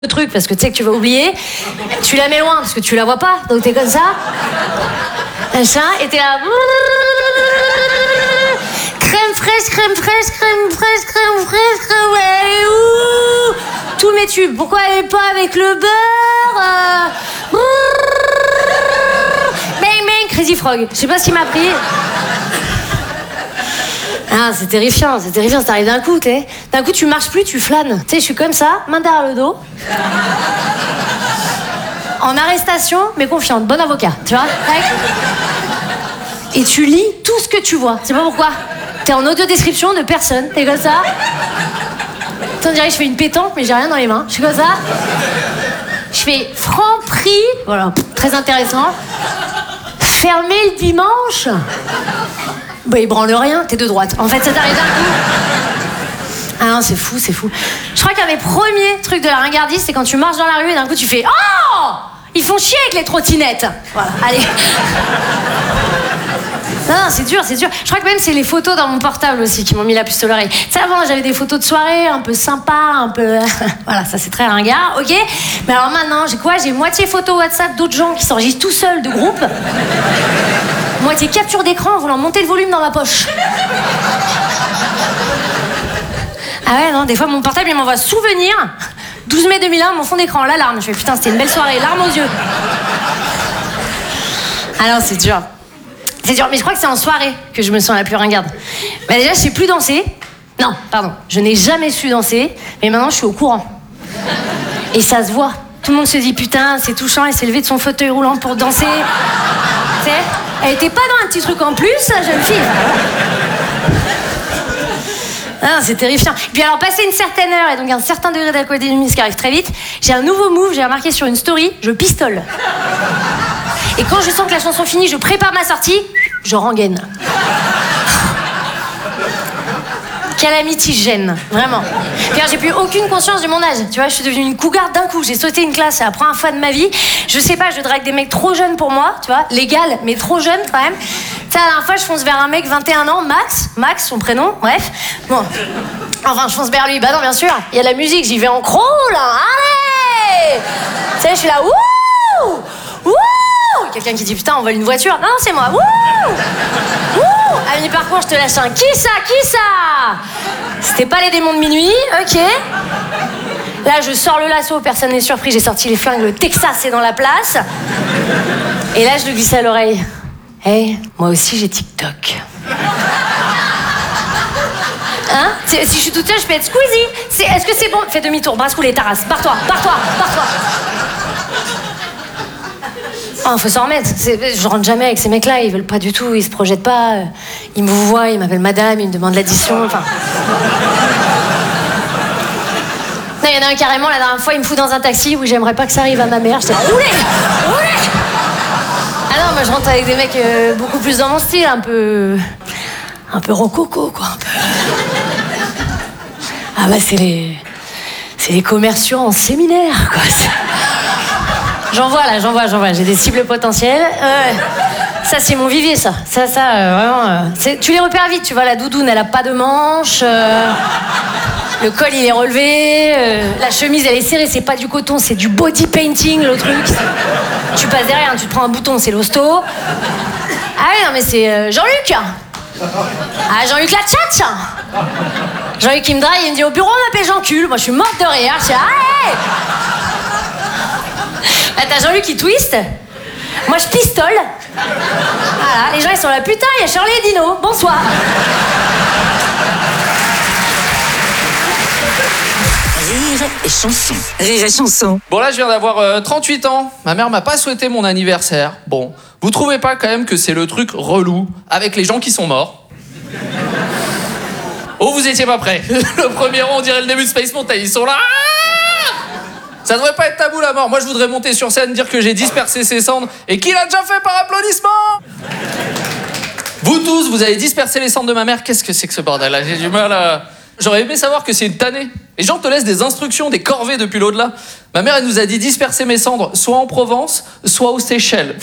le truc parce que tu sais que tu vas oublier, tu la mets loin parce que tu la vois pas, donc t'es comme ça, machin, et t'es là. Crème fraîche, crème fraîche, crème fraîche, crème fraîche, crème fraîche, ouh, tous mes tubes. Pourquoi elle est pas avec le beurre? Bang bang, Crazy Frog. Je sais pas ce qui m'a pris. Ah, c'est terrifiant, ça t'arrive d'un coup, t'sais. D'un coup, tu marches plus, tu flânes. Tu sais, je suis comme ça, main derrière le dos. En arrestation, mais confiante, bon avocat, tu vois. Et tu lis tout ce que tu vois. C'est pas pourquoi. T'es en audio description de personne, t'es comme ça. On dirait que je fais une pétanque, mais j'ai rien dans les mains. Je suis comme ça. Je fais franc prix, voilà, très intéressant. Fermé le dimanche. Bah, il branle rien, t'es de droite. En fait, ça t'arrive d'un coup. Ah non, c'est fou, c'est fou. Je crois qu'un des premiers trucs de la ringardise, c'est quand tu marches dans la rue et d'un coup tu fais oh, ils font chier avec les trottinettes. Voilà, allez. Non, c'est dur, c'est dur. Je crois que même c'est les photos dans mon portable aussi qui m'ont mis la puce à l'oreille. Tu sais, avant, j'avais des photos de soirée un peu sympa, un peu... voilà, ça c'est très ringard, ok. Mais alors maintenant, j'ai quoi? J'ai moitié photo WhatsApp d'autres gens qui s'enregistrent tout seuls de groupe. Moitié capture d'écran en voulant monter le volume dans ma poche. Ah ouais, non, des fois mon portable il m'envoie souvenir. 12 mai 2001, mon fond d'écran, l'alarme. Je fais putain, c'était une belle soirée, larmes aux yeux. Alors c'est dur. C'est dur, mais je crois que c'est en soirée que je me sens la plus ringarde. Bah déjà, je sais plus danser. Non, pardon, je n'ai jamais su danser, mais maintenant je suis au courant. Et ça se voit. Tout le monde se dit putain, c'est touchant, elle s'est levée de son fauteuil roulant pour danser. Tu sais, elle était pas dans un petit truc en plus, jeune fille. Ah, c'est terrifiant. Et puis alors, passé une certaine heure et donc un certain degré d'alcoolémie, ce qui arrive très vite, j'ai un nouveau move, j'ai remarqué sur une story, je pistole. Et quand je sens que la chanson finit, je prépare ma sortie, je rengaine. Calamitygène, vraiment. Car j'ai plus aucune conscience de mon âge. Tu vois, je suis devenue une cougar d'un coup. J'ai sauté une classe, c'est la première fois de ma vie. Je sais pas, je drague des mecs trop jeunes pour moi, tu vois, légal, mais trop jeunes quand même. Tu sais, la dernière fois, je fonce vers un mec 21 ans, Max, son prénom, bref. Bon, enfin, je fonce vers lui. Bah non, bien sûr, il y a de la musique, j'y vais en crawl, allez. Tu sais, je suis là, wouh, wouh. Quelqu'un qui dit putain, on vole une voiture. Non, c'est moi, wouh, wouh. À mi-parcours, je te lâche un qui ça? C'était pas les démons de minuit, ok. Là, je sors le lasso, personne n'est surpris, j'ai sorti les flingues, le Texas est dans la place. Et là, je lui glisse à l'oreille. Hey, moi aussi, j'ai TikTok. Hein? Si je suis toute seule, je peux être Squeezie. Est-ce que c'est bon? Fais demi-tour, brasse-coulée, Taras. Barre-toi. Oh, faut s'en remettre. Je rentre jamais avec ces mecs-là, ils veulent pas du tout, ils se projettent pas. Ils me voient, ils m'appellent madame, ils me demandent l'addition, enfin... Non, il y en a un carrément, la dernière fois, il me fout dans un taxi où j'aimerais pas que ça arrive à ma mère. J'étais roulé. Ah non, moi je rentre avec des mecs beaucoup plus dans mon style, un peu rococo, quoi. Ah bah c'est les commerciaux en séminaire, quoi. J'en vois, j'ai des cibles potentielles. Ça, c'est mon vivier, ça. Vraiment... tu les repères vite, tu vois, la doudoune, elle a pas de manches. Le col, il est relevé. La chemise, elle est serrée, c'est pas du coton, c'est du body painting, le truc. Tu passes derrière, tu te prends un bouton, c'est l'hosto. Ah oui, non, mais c'est Jean-Luc. Ah, Jean-Luc la tchatch. Jean-Luc, il me drague, il me dit au bureau, on m'appelle Jean-Cul. Moi, je suis morte de rire. Je dis, ah, hey. Là, t'as Jean-Luc qui twist. Moi, je pistole. Voilà, les gens, ils sont là, putain, il y a Shirley et Dino. Bonsoir. Rire et chanson. Bon, là, je viens d'avoir 38 ans. Ma mère m'a pas souhaité mon anniversaire. Bon, vous trouvez pas quand même que c'est le truc relou avec les gens qui sont morts? Oh, vous étiez pas prêts. Le premier rang, on dirait le début de Space Mountain. Ils sont là. Ça devrait pas être tabou la mort. Moi je voudrais monter sur scène, dire que j'ai dispersé ses cendres et qu'il a déjà fait par applaudissement. Vous tous, vous avez dispersé les cendres de ma mère. Qu'est-ce que c'est que ce bordel là? J'ai du mal à... J'aurais aimé savoir que c'est une tannée. Les gens te laissent des instructions, des corvées depuis l'au-delà. Ma mère elle nous a dit disperser mes cendres soit en Provence, soit aux Seychelles.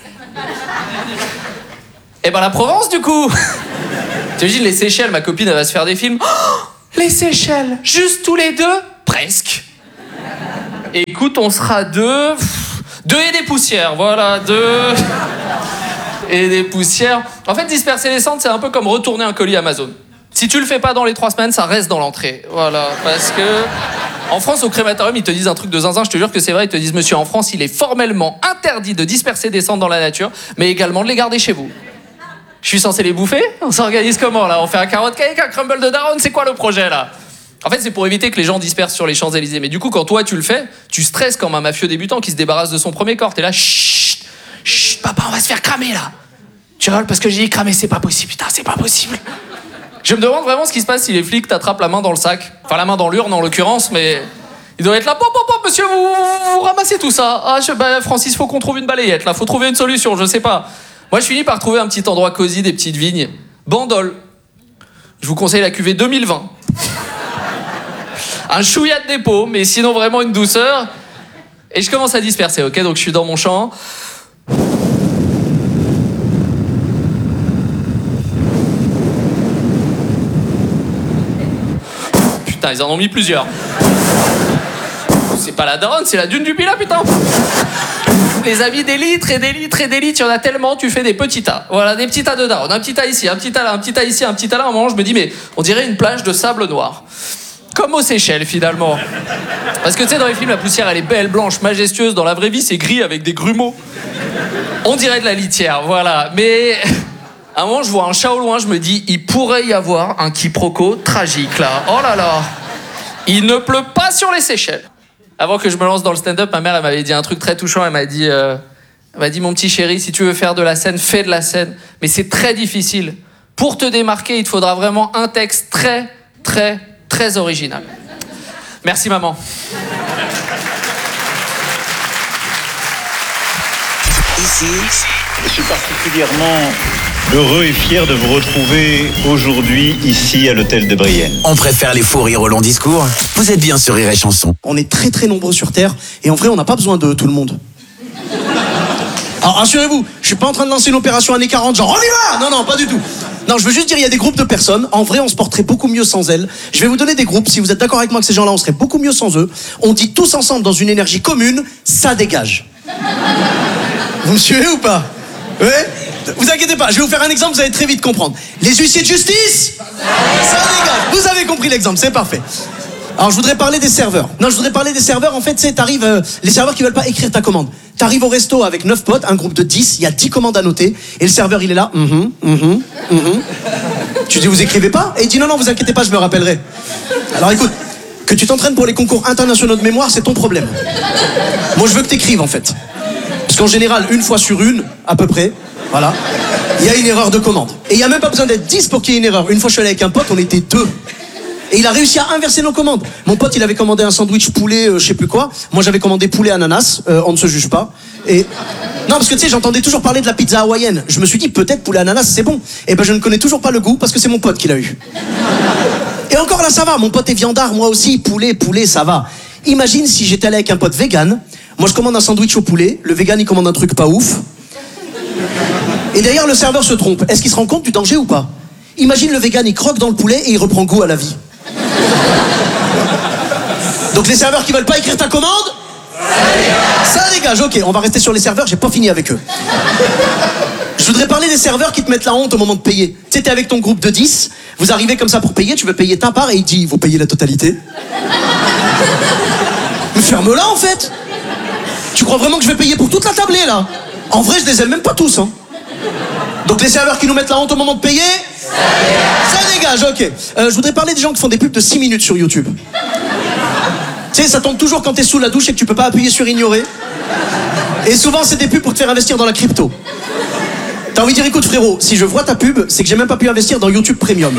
Et ben la Provence du coup. T'imagines les Seychelles, ma copine elle va se faire des films. Oh, les Seychelles, juste tous les deux? Presque. Écoute, on sera deux et des poussières, voilà, 2 et des poussières. En fait, disperser les cendres, c'est un peu comme retourner un colis Amazon. Si tu le fais pas dans les 3 semaines, ça reste dans l'entrée. Voilà, parce que... En France, au crématorium, ils te disent un truc de zinzin, je te jure que c'est vrai, ils te disent, monsieur, en France, il est formellement interdit de disperser des cendres dans la nature, mais également de les garder chez vous. Je suis censé les bouffer? On s'organise comment, là? On fait un carotte cake, un crumble de daronne? C'est quoi le projet, là? En fait, c'est pour éviter que les gens dispersent sur les Champs-Élysées. Mais du coup, quand toi, tu le fais, tu stresses comme un mafieux débutant qui se débarrasse de son premier corps. T'es là, chut, chut, papa, on va se faire cramer, là. Tu rigoles parce que j'ai dit cramer, c'est pas possible, putain, c'est pas possible. Je me demande vraiment ce qui se passe si les flics t'attrapent la main dans le sac. Enfin, la main dans l'urne, en l'occurrence, mais... Ils doivent être là, pop, monsieur, vous ramassez tout ça. Ah, Francis, faut qu'on trouve une balayette, là. Faut trouver une solution, je sais pas. Moi, je finis par trouver un petit endroit cosy, des petites vignes. Bandol. Je vous conseille la cuvée 2020. Un chouïa de dépôt, mais sinon vraiment une douceur. Et je commence à disperser, ok? Donc je suis dans mon champ. Putain, ils en ont mis plusieurs. C'est pas la daronne, c'est la dune du Pilat, putain. Les amis, des litres et des litres et des litres, il y en a tellement, tu fais des petits tas. Voilà, des petits tas de daronne. Un petit tas ici, un petit tas là, un petit tas ici, un petit tas là. À un moment, je me dis, mais on dirait une plage de sable noir. Comme aux Seychelles, finalement. Parce que tu sais, dans les films, la poussière, elle est belle, blanche, majestueuse. Dans la vraie vie, c'est gris avec des grumeaux. On dirait de la litière, voilà. Mais à un moment, je vois un chat au loin, je me dis, il pourrait y avoir un quiproquo tragique, là. Oh là là. Il ne pleut pas sur les Seychelles. Avant que je me lance dans le stand-up, ma mère, elle m'avait dit un truc très touchant. Elle m'a dit, mon petit chéri, si tu veux faire de la scène, fais de la scène. Mais c'est très difficile. Pour te démarquer, il te faudra vraiment un texte très, très, très original. Merci, maman. Ici, je suis particulièrement heureux et fier de vous retrouver aujourd'hui ici à l'hôtel de Brienne. On préfère les faux rires au long discours. Vous êtes bien sur Rire et Chanson. On est très très nombreux sur Terre et en vrai on n'a pas besoin de tout le monde. Alors rassurez-vous, je suis pas en train de lancer une opération années 40 genre on y va. Non, pas du tout. Non, je veux juste dire il y a des groupes de personnes. En vrai on se porterait beaucoup mieux sans elles. Je vais vous donner des groupes, si vous êtes d'accord avec moi que ces gens-là on serait beaucoup mieux sans eux. On dit tous ensemble dans une énergie commune, ça dégage. Vous me suivez ou pas? Ouais. Vous inquiétez pas, je vais vous faire un exemple, vous allez très vite comprendre. Les huissiers de justice, ça dégage. Vous avez compris l'exemple, c'est parfait. Alors je voudrais parler des serveurs. Non, je voudrais parler des serveurs, en fait, c'est t'arrives, les serveurs qui veulent pas écrire ta commande. T'arrives au resto avec 9 potes, un groupe de 10, il y a 10 commandes à noter, et le serveur il est là, Tu dis vous écrivez pas? Et il dit non, vous inquiétez pas, je me rappellerai. Alors écoute, que tu t'entraînes pour les concours internationaux de mémoire, c'est ton problème. Moi je veux que t'écrives en fait. Parce qu'en général, une fois sur une, à peu près, voilà, il y a une erreur de commande. Et il n'y a même pas besoin d'être 10 pour qu'il y ait une erreur. Une fois, je suis allé avec un pote, on était 2. Et il a réussi à inverser nos commandes. Mon pote, il avait commandé un sandwich poulet, je sais plus quoi. Moi, j'avais commandé poulet ananas. On ne se juge pas. Et non, parce que tu sais, j'entendais toujours parler de la pizza hawaïenne. Je me suis dit, peut-être poulet ananas, c'est bon. Et ben, je ne connais toujours pas le goût parce que c'est mon pote qui l'a eu. Et encore là, ça va. Mon pote est viandard, moi aussi. Poulet, ça va. Imagine si j'étais allé avec un pote vegan. Moi, je commande un sandwich au poulet. Le vegan, il commande un truc pas ouf. Et d'ailleurs, le serveur se trompe. Est-ce qu'il se rend compte du danger ou pas? Imagine le vegan, il croque dans le poulet et il reprend goût à la vie. Donc les serveurs qui veulent pas écrire ta commande, ça dégage. Ok, on va rester sur les serveurs, j'ai pas fini avec eux. Je voudrais parler des serveurs qui te mettent la honte au moment de payer. Tu sais, t'es avec ton groupe de 10, vous arrivez comme ça pour payer, tu veux payer ta part et il dit, vous payez la totalité. Mais ferme-la en fait. Tu crois vraiment que je vais payer pour toute la tablée là? En vrai, je les aime même pas tous, hein. Donc les serveurs qui nous mettent la honte au moment de payer, ça dégage, ok. Je voudrais parler des gens qui font des pubs de 6 minutes sur YouTube. Tu sais, ça tombe toujours quand t'es sous la douche et que tu peux pas appuyer sur ignorer. Et souvent, c'est des pubs pour te faire investir dans la crypto. T'as envie de dire, écoute frérot, si je vois ta pub, c'est que j'ai même pas pu investir dans YouTube Premium.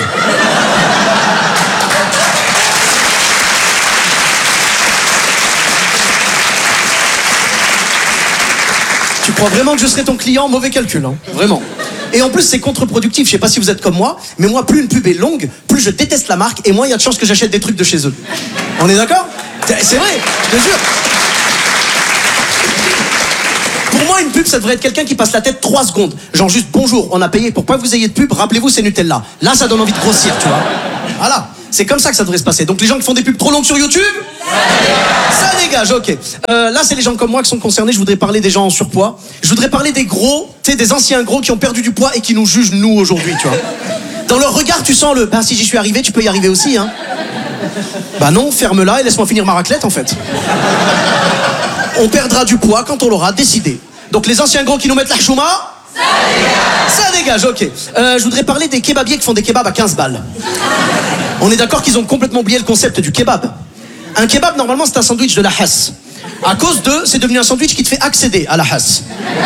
Tu crois vraiment que je serai ton client? Mauvais calcul, hein. Vraiment. Et en plus, c'est contre-productif. Je sais pas si vous êtes comme moi, mais moi, plus une pub est longue, plus je déteste la marque, et moins il y a de chances que j'achète des trucs de chez eux. On est d'accord? C'est vrai, je te jure. Pour moi, Normalement, une pub, ça devrait être quelqu'un qui passe la tête 3 secondes. Genre juste bonjour, on a payé pour pas que vous ayez de pub, rappelez-vous, c'est Nutella. Là, ça donne envie de grossir, tu vois. Voilà. C'est comme ça que ça devrait se passer. Donc les gens qui font des pubs trop longues sur YouTube, ça dégage, ok. Là, c'est les gens comme moi qui sont concernés. Je voudrais parler des gens en surpoids. Je voudrais parler des gros, tu sais, des anciens gros qui ont perdu du poids et qui nous jugent, nous, aujourd'hui, tu vois. Dans leur regard, tu sens le « si j'y suis arrivé, tu peux y arriver aussi, hein ». Bah non, ferme-la et laisse-moi finir ma raclette, en fait. On perdra du poids quand on l'aura décidé. Donc les anciens gros qui nous mettent la chouma, ça dégage, ok. Je voudrais parler des kebabiers qui font des kebabs à 15 balles. On est d'accord qu'ils ont complètement oublié le concept du kebab. Un kebab, normalement, c'est un sandwich de la hasse. À cause d'eux, c'est devenu un sandwich qui te fait accéder à la hasse.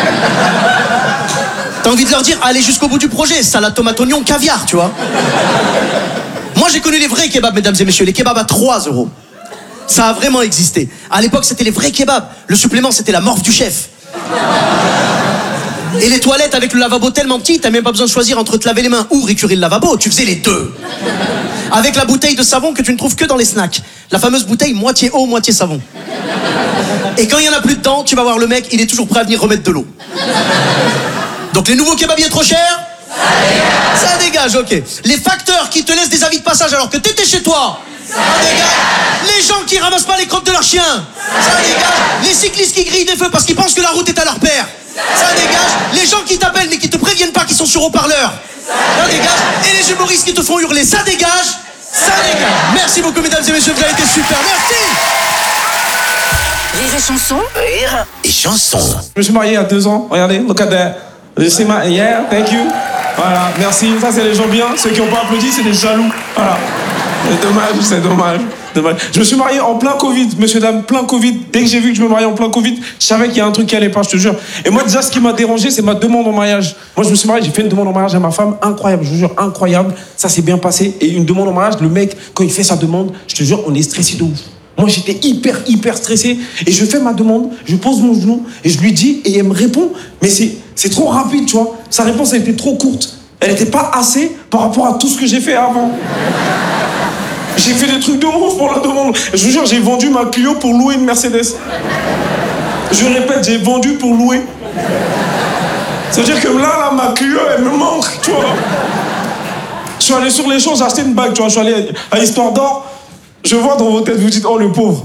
T'as envie de leur dire, allez jusqu'au bout du projet, salade, tomate, oignon, caviar, tu vois. Moi, j'ai connu les vrais kebabs, mesdames et messieurs, les kebabs à 3 €. Ça a vraiment existé. À l'époque, c'était les vrais kebabs. Le supplément, c'était la morve du chef. Et les toilettes avec le lavabo tellement petit, t'as même pas besoin de choisir entre te laver les mains ou récurer le lavabo. Tu faisais les deux. Avec la bouteille de savon que tu ne trouves que dans les snacks. La fameuse bouteille moitié eau, moitié savon. Et quand il y en a plus dedans, tu vas voir le mec, il est toujours prêt à venir remettre de l'eau. Donc les nouveaux kebabiers trop chers, ça dégage, ok. Les facteurs qui te laissent des avis de passage alors que t'étais chez toi, ça dégage. Les gens qui ramassent pas les crottes de leurs chiens, ça dégage. Les cyclistes qui grillent des feux parce qu'ils pensent que la route est à leur père, ça dégage. Les gens qui t'appellent mais qui te préviennent pas qu'ils sont sur haut-parleur, ça dégage. Et les humoristes qui te font hurler, ça dégage, ça dégage. Merci beaucoup mesdames et messieurs, vous avez été super, merci. Rire et chanson. Rire et chanson. Je me suis marié il y a 2 ans. Regardez, look at that. Yeah, thank you. Voilà, merci. Ça, c'est les gens bien. Ceux qui n'ont pas applaudi, c'est des jaloux. Voilà. C'est dommage. Je me suis marié en plein Covid, monsieur, dame, plein Covid. Dès que j'ai vu que je me mariais en plein Covid, je savais qu'il y a un truc qui allait pas, je te jure. Et moi, déjà, ce qui m'a dérangé, c'est ma demande en mariage. Moi, je me suis marié, j'ai fait une demande en mariage à ma femme, incroyable, je vous jure, incroyable. Ça s'est bien passé. Et une demande en mariage, le mec, quand il fait sa demande, je te jure, on est stressé de ouf. Moi, j'étais hyper stressé. Et je fais ma demande, je pose mon genou, et je lui dis, et elle me répond, mais c'est trop rapide, tu vois. Sa réponse, elle était trop courte. Elle n'était pas assez par rapport à tout ce que j'ai fait avant. J'ai fait des trucs de ouf pour la demande. Je vous jure, j'ai vendu ma Clio pour louer une Mercedes. Je répète, j'ai vendu pour louer. Ça veut dire que là, ma Clio, elle me manque, tu vois. Je suis allé sur les champs, j'ai acheté une bague, tu vois. Je suis allé à Histoire d'Or. Je vois dans vos têtes, vous dites, oh le pauvre.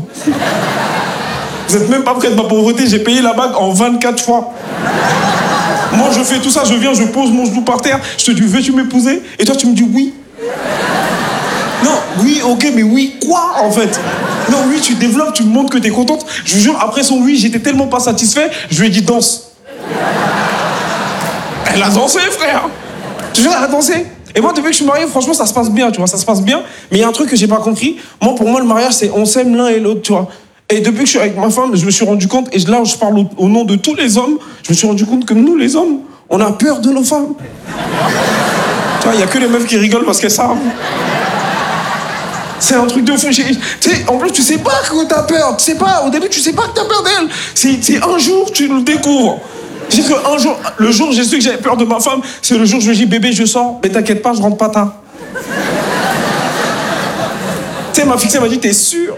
Vous n'êtes même pas près de ma pauvreté, j'ai payé la bague en 24 fois. Moi, je fais tout ça, je viens, je pose mon genou par terre, je te dis, veux-tu m'épouser? Et toi, tu me dis oui. Non, oui, ok, mais oui, quoi, en fait? Non, oui, tu développes, tu me montres que t'es contente. Je vous jure, après son oui, j'étais tellement pas satisfait, je lui ai dit, danse. Elle a dansé, frère. Je te jure, elle a dansé. Et moi, depuis que je suis marié, franchement, ça se passe bien, tu vois, ça se passe bien. Mais il y a un truc que j'ai pas compris. Moi, pour moi, le mariage, c'est on s'aime l'un et l'autre, tu vois. Et depuis que je suis avec ma femme, je me suis rendu compte, et là, je parle au nom de tous les hommes, je me suis rendu compte que nous, les hommes, on a peur de nos femmes. Tu vois, il y a que les meufs qui rigolent parce qu'elles savent. C'est un truc de fou. Tu sais, en plus, tu sais pas que t'as peur. Tu sais pas, au début, tu sais pas que t'as peur d'elle. C'est un jour, tu le découvres. J'ai dit qu'un jour, le jour où j'ai su que j'avais peur de ma femme, c'est le jour où je lui dis, bébé, je sors, mais t'inquiète pas, je rentre pas tard. Tu sais, ma fixée m'a dit, t'es sûr?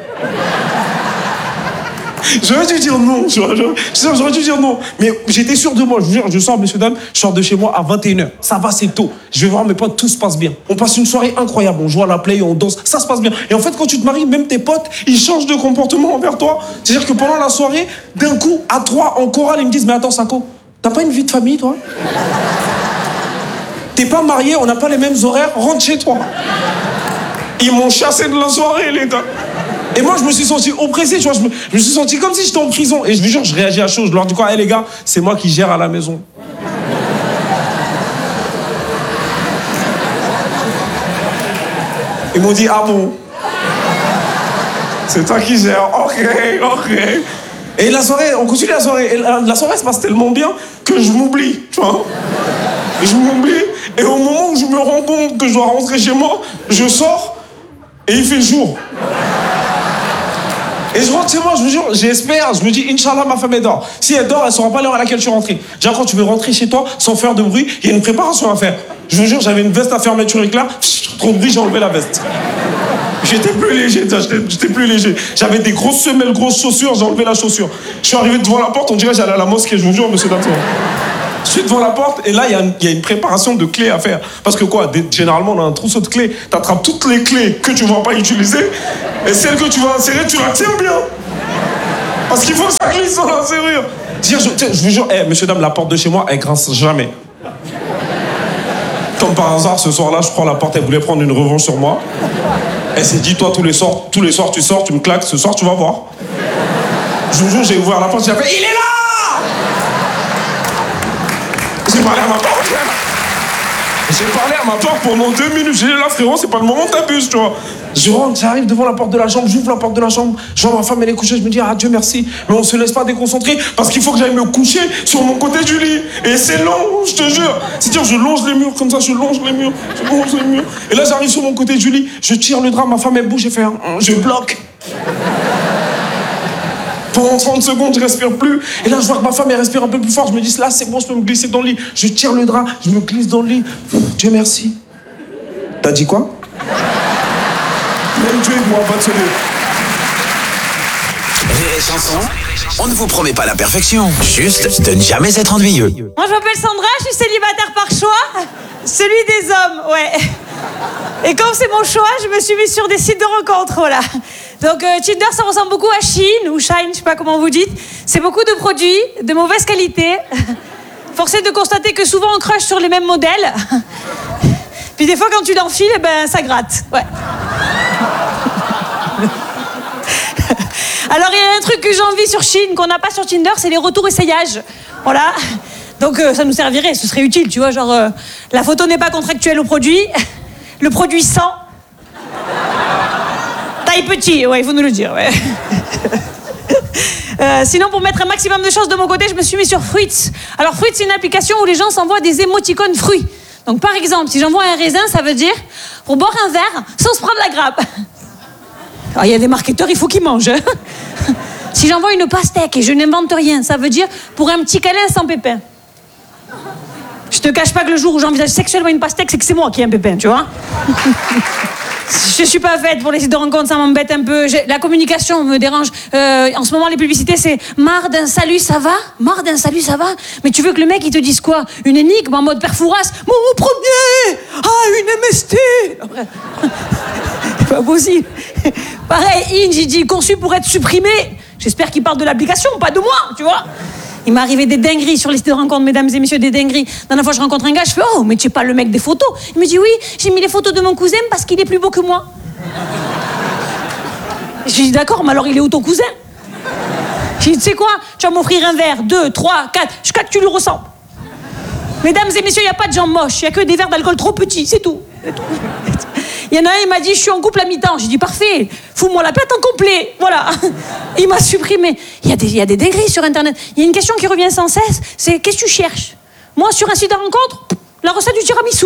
J'aurais dû dire non, j'aurais dû dire non. Mais j'étais sûr de moi, je vous jure, je sors, messieurs, dames, je sors de chez moi à 21h. Ça va, c'est tôt. Je vais voir mes potes, tout se passe bien. On passe une soirée incroyable, on joue à la play, on danse, ça se passe bien. Et en fait, quand tu te maries, même tes potes, ils changent de comportement envers toi. C'est-à-dire que pendant la soirée, d'un coup, à 3, en chorale, ils me disent, mais attends, Sako, t'as pas une vie de famille, toi? T'es pas marié, on n'a pas les mêmes horaires, rentre chez toi. Ils m'ont chassé de la soirée, les gars. Et moi, je me suis senti oppressé, tu vois, je me suis senti comme si j'étais en prison. Et je vous jure, je réagis à chaud. Je leur dis quoi? Les gars, c'est moi qui gère à la maison. Ils m'ont dit, ah bon? C'est toi qui gères. Ok. Et la soirée, on continue la soirée. Et la soirée se passe tellement bien que je m'oublie, tu vois. Je m'oublie. Et au moment où je me rends compte que je dois rentrer chez moi, je sors et il fait jour. Et je rentre chez moi, je vous jure, j'espère, je me dis, Inch'Allah, ma femme elle dort. Si elle dort, elle ne saura pas l'heure à laquelle je suis rentré. Déjà, quand tu veux rentrer chez toi, sans faire de bruit, il y a une préparation à faire. Je vous jure, j'avais une veste à fermeture éclair, trop de bruit, j'ai enlevé la veste. J'étais plus léger, j'étais plus léger. J'avais des grosses semelles, grosses chaussures, j'ai enlevé la chaussure. Je suis arrivé devant la porte, on dirait que j'allais à la mosquée, je vous jure, monsieur Danton. Je suis devant la porte et là, il y a une préparation de clés à faire. Parce que quoi, généralement, on a un trousseau de clés. Tu attrapes toutes les clés que tu ne vas pas utiliser et celles que tu vas insérer, tu la tiens bien. Parce qu'il faut que ça glisse dans la serrure. Je vous jure, monsieur, dame, la porte de chez moi, elle grince jamais. Comme par hasard, ce soir-là, je crois la porte, elle voulait prendre une revanche sur moi. Elle s'est dit, toi, tous les soirs, tu sors, tu me claques, ce soir, tu vas voir. Je vous jure, j'ai ouvert la porte, j'ai fait, il est là! J'ai parlé à ma porte. J'ai parlé à ma porte pendant 2 minutes. J'ai dit, là, frérot, c'est pas le moment, t'abuses, tu vois. Je rentre, j'arrive devant la porte de la chambre, j'ouvre la porte de la chambre, je vois ma femme, elle est couchée, je me dis, ah, Dieu merci, mais on se laisse pas déconcentrer parce qu'il faut que j'aille me coucher sur mon côté du lit. Et c'est long, je te jure. C'est-à-dire, je longe les murs comme ça, je longe les murs. Et là, j'arrive sur mon côté du lit, je tire le drap, ma femme, elle bouge, je bloque. Pendant 30 secondes, je respire plus. Et là, je vois que ma femme, elle respire un peu plus fort. Je me dis, là, c'est bon, je peux me glisser dans le lit. Je tire le drap, je me glisse dans le lit. Dieu merci. T'as dit quoi? Même Dieu et moi, pas de sauver. Rire et chanson, on ne vous promet pas la perfection, juste de ne jamais être ennuyeux. Moi, je m'appelle Sandra, je suis célibataire par choix. Celui des hommes, ouais. Et comme c'est mon choix, je me suis mise sur des sites de rencontres, voilà. Donc Tinder, ça ressemble beaucoup à Shein ou Shine, je sais pas comment vous dites. C'est beaucoup de produits, de mauvaise qualité. Force est de constater que souvent on crush sur les mêmes modèles. Puis des fois, quand tu l'enfiles, eh ben, ça gratte, ouais. Alors, il y a un truc que j'ai envie sur Shein, qu'on n'a pas sur Tinder, c'est les retours-essayages. Voilà. Donc, ça nous servirait, ce serait utile, tu vois, genre, la photo n'est pas contractuelle au produit, le produit sent. Taille petit, ouais, il faut nous le dire, ouais. Sinon, pour mettre un maximum de chance de mon côté, je me suis mis sur Fruits. Alors, Fruits, c'est une application où les gens s'envoient des émoticônes fruits. Donc, par exemple, si j'envoie un raisin, ça veut dire pour boire un verre sans se prendre la grappe. Alors, il y a des marketeurs, il faut qu'ils mangent. Si j'envoie une pastèque et je n'invente rien, ça veut dire pour un petit câlin sans pépin. Je te cache pas que le jour où j'envisage sexuellement une pastèque, c'est que c'est moi qui ai un pépin, tu vois. Je suis pas faite pour les sites de rencontres, ça m'embête un peu. La communication me dérange. En ce moment, les publicités, c'est marre d'un salut, ça va? Marre d'un salut, ça va? Mais tu veux que le mec, il te dise quoi? Une énigme en mode Père Fouras? Mon premier! Ah, une MST! C'est pas possible. Pareil, Inge, il dit conçu pour être supprimé. J'espère qu'il parle de l'application, pas de moi, tu vois. Il m'est arrivé des dingueries sur les sites de rencontres, mesdames et messieurs, des dingueries. La dernière fois, je rencontre un gars, je fais « Oh, mais tu es pas le mec des photos ?» Il me dit « Oui, j'ai mis les photos de mon cousin parce qu'il est plus beau que moi. » J'ai dit « D'accord, mais alors il est où ton cousin ?» J'ai dit « Tu sais quoi, tu vas m'offrir un verre, 2, 3, 4, jusqu'à que tu lui ressembles. » Mesdames et messieurs, il n'y a pas de gens moches, il n'y a que des verres d'alcool trop petits, c'est tout. Il y en a un, il m'a dit, je suis en couple à mi-temps. J'ai dit, parfait, fous-moi la pète en complet. Voilà. Il m'a supprimé. Il y a des dingueries sur Internet. Il y a une question qui revient sans cesse, c'est, qu'est-ce que tu cherches? Moi, sur un site de rencontre, la recette du tiramisu.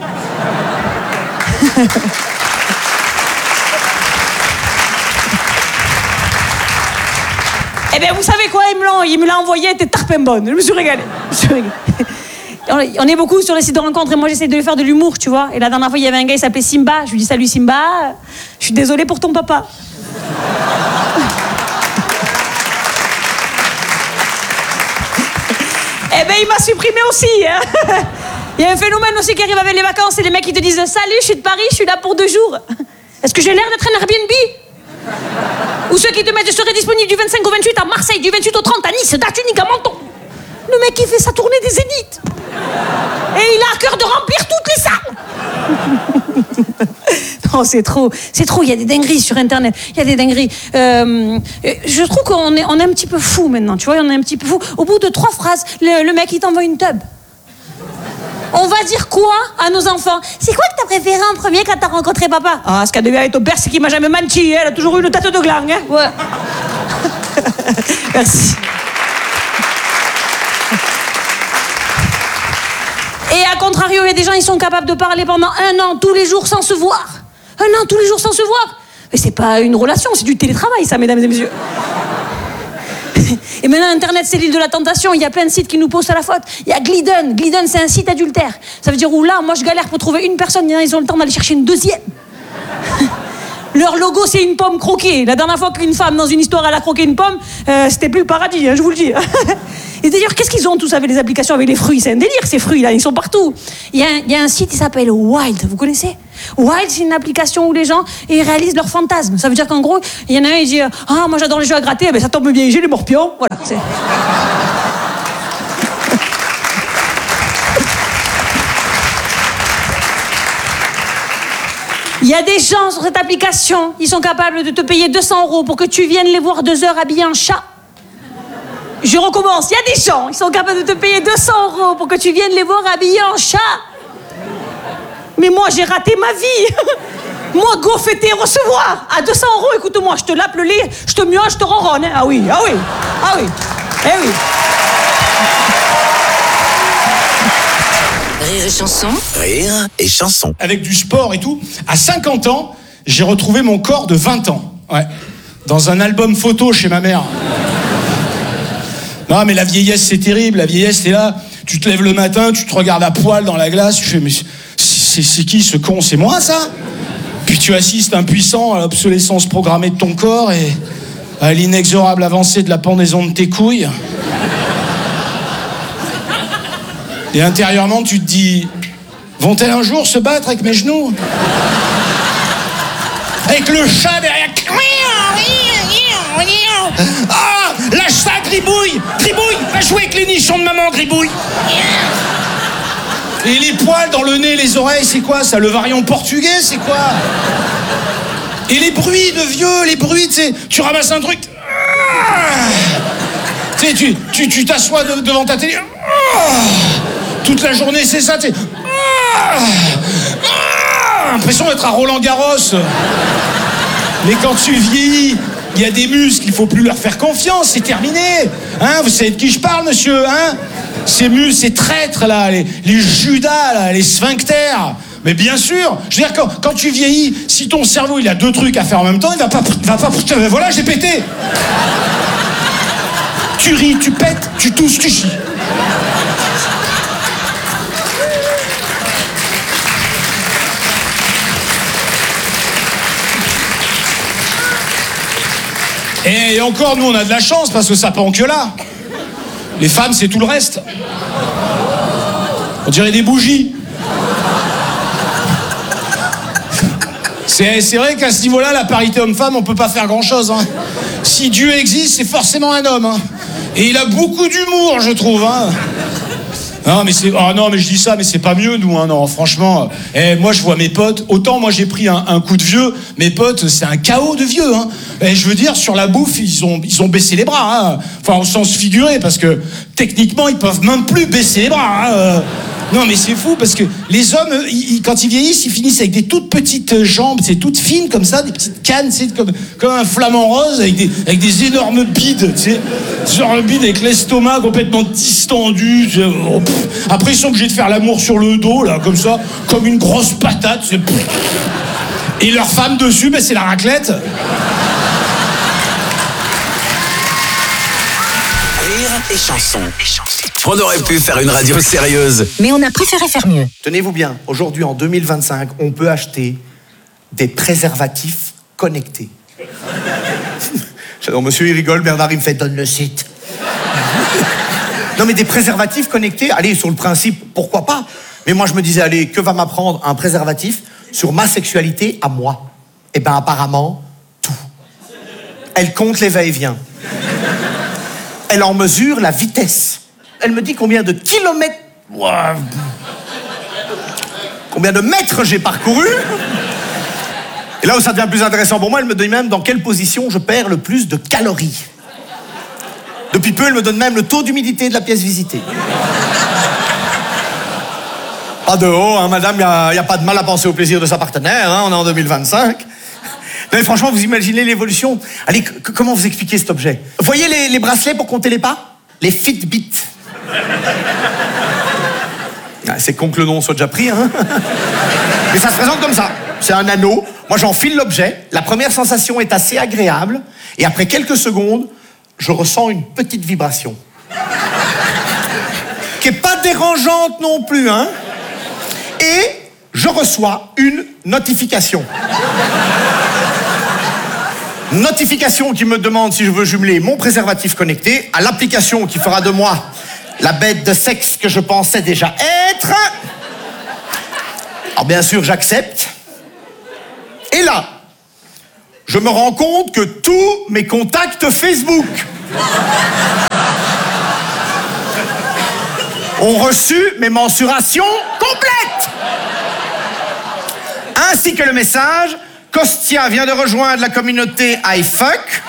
Eh bien, vous savez quoi, il me l'a envoyé, elle était tarpin bonne. Je me suis régalée. On est beaucoup sur les sites de rencontres et moi j'essaie de lui faire de l'humour, tu vois. Et la dernière fois, il y avait un gars, il s'appelait Simba. Je lui dis salut Simba, je suis désolée pour ton papa. Eh ben, il m'a supprimé aussi. Hein. Il y a un phénomène aussi qui arrive avec les vacances, c'est les mecs qui te disent salut, je suis de Paris, je suis là pour 2 jours. Est-ce que j'ai l'air d'être un Airbnb? Ou ceux qui te mettent je serai disponible du 25 au 28 à Marseille, du 28 au 30 à Nice, date unique à Menton. Le mec, il fait sa tournée des Zéniths. Et il a à cœur de remplir toutes les salles. Non, c'est trop. Il y a des dingueries sur Internet. Il y a des dingueries. Je trouve qu'on est un petit peu fou maintenant. Tu vois, on est un petit peu fou. Au bout de 3 phrases, le mec, il t'envoie une tub. On va dire quoi à nos enfants? C'est quoi que t'as préféré en premier quand t'as rencontré papa? Ah, ce qu'a de bien avec ton père, c'est qu'il m'a jamais menti. Elle a toujours eu une tête de gland. Hein, ouais. Merci. Et à contrario, il y a des gens, ils sont capables de parler pendant 1 an, tous les jours, sans se voir. 1 an, tous les jours, sans se voir. Mais c'est pas une relation, c'est du télétravail, ça, mesdames et messieurs. Et maintenant, Internet, c'est l'île de la tentation. Il y a plein de sites qui nous posent à la faute. Il y a Glidden. Glidden, c'est un site adultère. Ça veut dire où là, moi, je galère pour trouver une personne. Ils ont le temps d'aller chercher une 2e. Leur logo, c'est une pomme croquée. La dernière fois qu'une femme, dans une histoire, elle a croqué une pomme, c'était plus le paradis, hein, je vous le dis. Et d'ailleurs, qu'est-ce qu'ils ont tous avec les applications avec les fruits? C'est un délire, ces fruits-là, ils sont partout. Il y a un site qui s'appelle Wild, vous connaissez? Wild, c'est une application où les gens ils réalisent leurs fantasmes. Ça veut dire qu'en gros, il y en a un, il dit « Ah, moi j'adore les jeux à gratter, ben, ça tombe bien, j'ai les morpions. » Voilà, c'est... Il y a des gens sur cette application, ils sont capables de te payer 200 € pour que tu viennes les voir 2 heures habillés en chat. Je recommence, il y a des gens, ils sont capables de te payer 200 € pour que tu viennes les voir habillés en chat. Mais moi, j'ai raté ma vie. Moi, go fêter, recevoir. À 200 €, écoute-moi, je te lappe le lait, je te miaule, je te ronronne. Hein. Ah oui, ah oui, ah oui. Eh oui. Rire et chanson. Rire et chanson. Avec du sport et tout, à 50 ans, j'ai retrouvé mon corps de 20 ans. Ouais. Dans un album photo chez ma mère. Non, mais la vieillesse, c'est terrible. La vieillesse, t'es là, tu te lèves le matin, tu te regardes à poil dans la glace, tu fais, mais c'est qui ce con? C'est moi, ça? Puis tu assistes impuissant à l'obsolescence programmée de ton corps et à l'inexorable avancée de la pendaison de tes couilles. Et intérieurement, tu te dis, vont-elles un jour se battre avec mes genoux? Avec le chat derrière. Ah, lâche ça, Gribouille! Gribouille, va jouer avec les nichons de maman, Gribouille! Et les poils dans le nez, les oreilles, c'est quoi ça? Le variant portugais, c'est quoi? Et les bruits de vieux, les bruits, tu sais, tu ramasses un truc. Tu sais, tu t'assois devant ta télé. Toute la journée, c'est ça, tu sais. L'impression d'être à Roland-Garros. Mais quand tu vieillis, il y a des muscles, il faut plus leur faire confiance, c'est terminé. Hein, vous savez de qui je parle, monsieur, hein? Ces muscles, ces traîtres, là, les Judas, là, les sphincters. Mais bien sûr, je veux dire, quand tu vieillis, si ton cerveau, il a 2 trucs à faire en même temps, il va pas voilà, j'ai pété. Tu ris, tu pètes, tu tousses, tu chies. Et encore, nous, on a de la chance, parce que ça pend que là. Les femmes, c'est tout le reste. On dirait des bougies. C'est vrai qu'à ce niveau-là, la parité homme-femme, on peut pas faire grand-chose. Hein. Si Dieu existe, c'est forcément un homme. Hein. Et il a beaucoup d'humour, je trouve. Hein. Non, mais non, mais je dis ça, mais c'est pas mieux, nous, hein, non, franchement. Moi, je vois mes potes, autant moi j'ai pris un coup de vieux, mes potes, c'est un chaos de vieux, hein. Et je veux dire, sur la bouffe, ils ont baissé les bras, hein. Enfin, au sens figuré, parce que techniquement, ils peuvent même plus baisser les bras, hein. Non, mais c'est fou, parce que les hommes, quand ils vieillissent, ils finissent avec des toutes petites jambes, c'est toutes fines comme ça, des petites cannes, c'est comme un flamant rose, avec des énormes bides, tu sais. Genre un bide avec l'estomac complètement distendu. Après, ils sont obligés de faire l'amour sur le dos, là, comme ça, comme une grosse patate. Et leur femme dessus, ben, c'est la raclette. Rire et chanson. On aurait pu faire une radio sérieuse, mais on a préféré faire mieux. Tenez-vous bien, aujourd'hui en 2025, on peut acheter des préservatifs connectés. J'adore, monsieur il rigole, Bernard il me fait donne le site. Non mais des préservatifs connectés, allez, sur le principe, pourquoi pas? Mais moi je me disais, allez, que va m'apprendre un préservatif sur ma sexualité à moi? Eh ben apparemment, tout. Elle compte les va-et-vient. Elle en mesure la vitesse. Elle me dit combien de kilomètres... Combien de mètres j'ai parcouru. Et là où ça devient plus intéressant pour moi, elle me donne même dans quelle position je perds le plus de calories. Depuis peu, elle me donne même le taux d'humidité de la pièce visitée. Pas de haut, hein, madame, il n'y a pas de mal à penser au plaisir de sa partenaire, hein, on est en 2025. Mais franchement, vous imaginez l'évolution. Allez, comment vous expliquer cet objet? Vous voyez les bracelets pour compter les pas? Les Fitbit. Ah, c'est con que le nom soit déjà pris, hein. Mais ça se présente comme ça. C'est un anneau. Moi, j'enfile l'objet. La première sensation est assez agréable. Et après quelques secondes, je ressens une petite vibration. Qui n'est pas dérangeante non plus, hein. Et je reçois une notification. notification qui me demande si je veux jumeler mon préservatif connecté à l'application qui fera de moi la bête de sexe que je pensais déjà être. Alors bien sûr, j'accepte. Et là, je me rends compte que tous mes contacts Facebook ont reçu mes mensurations complètes. Ainsi que le message « Costia vient de rejoindre la communauté iFuck.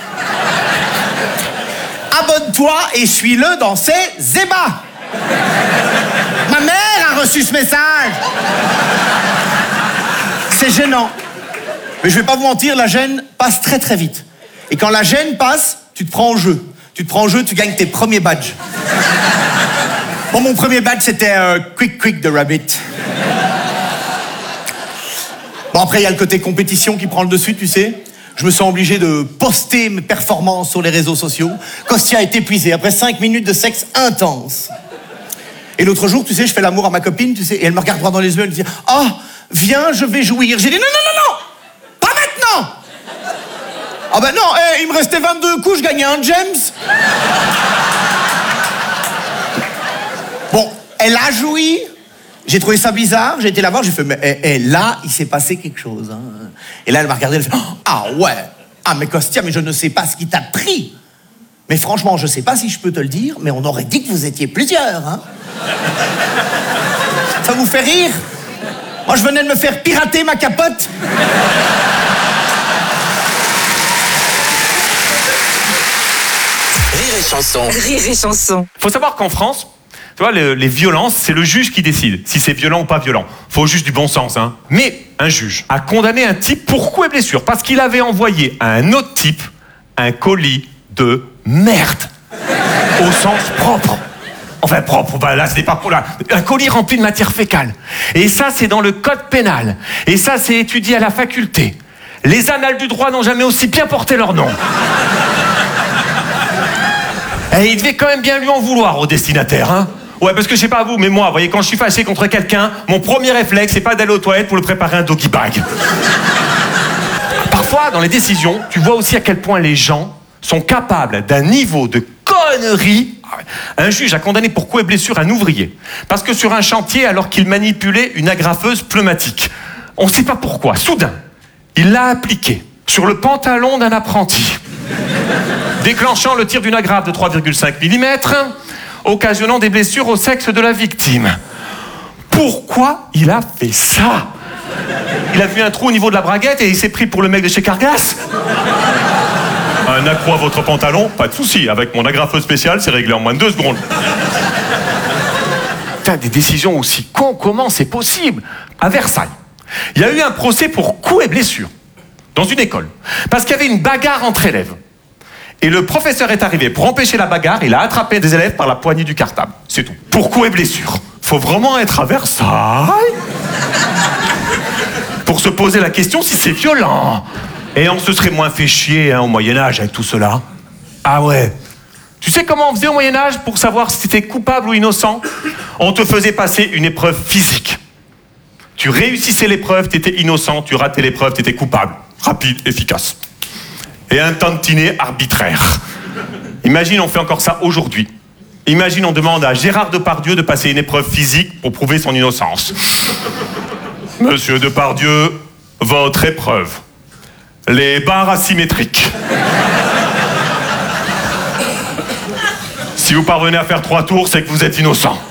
Abonne-toi et suis-le dans ses ébats. » Ma mère a reçu ce message. C'est gênant. Mais je vais pas vous mentir, la gêne passe très très vite. Et quand la gêne passe, tu te prends au jeu. Tu te prends au jeu, tu gagnes tes premiers badges. Bon, mon premier badge, c'était Quick the Rabbit. Bon, après, il y a le côté compétition qui prend le dessus, tu sais. Je me sens obligé de poster mes performances sur les réseaux sociaux. Costia est épuisé après 5 minutes de sexe intense. Et l'autre jour, tu sais, je fais l'amour à ma copine, tu sais, et elle me regarde droit dans les yeux, elle me dit « Oh, viens, je vais jouir. » J'ai dit « Non, pas maintenant !» Ah ben non, il me restait 22 coups, je gagnais un James. Bon, elle a joui. J'ai trouvé ça bizarre, j'ai été la voir, j'ai fait, mais là, il s'est passé quelque chose. Hein. Et là, elle m'a regardé, elle fait, ah ouais, ah mais Costia, mais je ne sais pas ce qui t'a pris. Mais franchement, je sais pas si je peux te le dire, mais on aurait dit que vous étiez plusieurs. Hein. Ça vous fait rire? Moi, je venais de me faire pirater ma capote. Rire et chanson. Rire et chanson. Faut savoir qu'en France, tu vois, les violences, c'est le juge qui décide si c'est violent ou pas violent. Faut juste du bon sens, hein. Mais un juge a condamné un type pour coups et blessures parce qu'il avait envoyé à un autre type un colis de merde. Au sens propre. Enfin propre, bah là c'est pas pour là. Un colis rempli de matière fécale. Et ça c'est dans le code pénal. Et ça c'est étudié à la faculté. Les annales du droit n'ont jamais aussi bien porté leur nom. Et il devait quand même bien lui en vouloir au destinataire, hein. Ouais, parce que je sais pas vous, mais moi, vous voyez, quand je suis fâché contre quelqu'un, mon premier réflexe, c'est pas d'aller aux toilettes pour le préparer un doggy bag. Parfois, dans les décisions, tu vois aussi à quel point les gens sont capables d'un niveau de connerie. Un juge a condamné pour coups et blessures un ouvrier. Parce que sur un chantier, alors qu'il manipulait une agrafeuse pneumatique, on sait pas pourquoi, soudain, il l'a appliqué sur le pantalon d'un apprenti, déclenchant le tir d'une agrafe de 3,5 mm, occasionnant des blessures au sexe de la victime. Pourquoi il a fait ça? Il a vu un trou au niveau de la braguette et il s'est pris pour le mec de chez Cargas. Un accro à votre pantalon? Pas de souci, avec mon agrafeuse spéciale, c'est réglé en moins de 2 secondes. Putain, des décisions aussi cons, comment c'est possible? À Versailles, il y a eu un procès pour coups et blessures dans une école, parce qu'il y avait une bagarre entre élèves. Et le professeur est arrivé pour empêcher la bagarre, il a attrapé des élèves par la poignée du cartable. C'est tout. Pour coups et blessures. Faut vraiment être à Versailles pour se poser la question si c'est violent. Et on se serait moins fait chier au Moyen-Âge avec tout cela. Ah ouais. Tu sais comment on faisait au Moyen-Âge pour savoir si t'étais coupable ou innocent? On te faisait passer une épreuve physique. Tu réussissais l'épreuve, t'étais innocent. Tu ratais l'épreuve, t'étais coupable. Rapide, efficace. Et un tantinet arbitraire. Imagine, on fait encore ça aujourd'hui. Imagine, on demande à Gérard Depardieu de passer une épreuve physique pour prouver son innocence. Monsieur Depardieu, votre épreuve. Les barres asymétriques. Si vous parvenez à faire 3 tours, c'est que vous êtes innocent.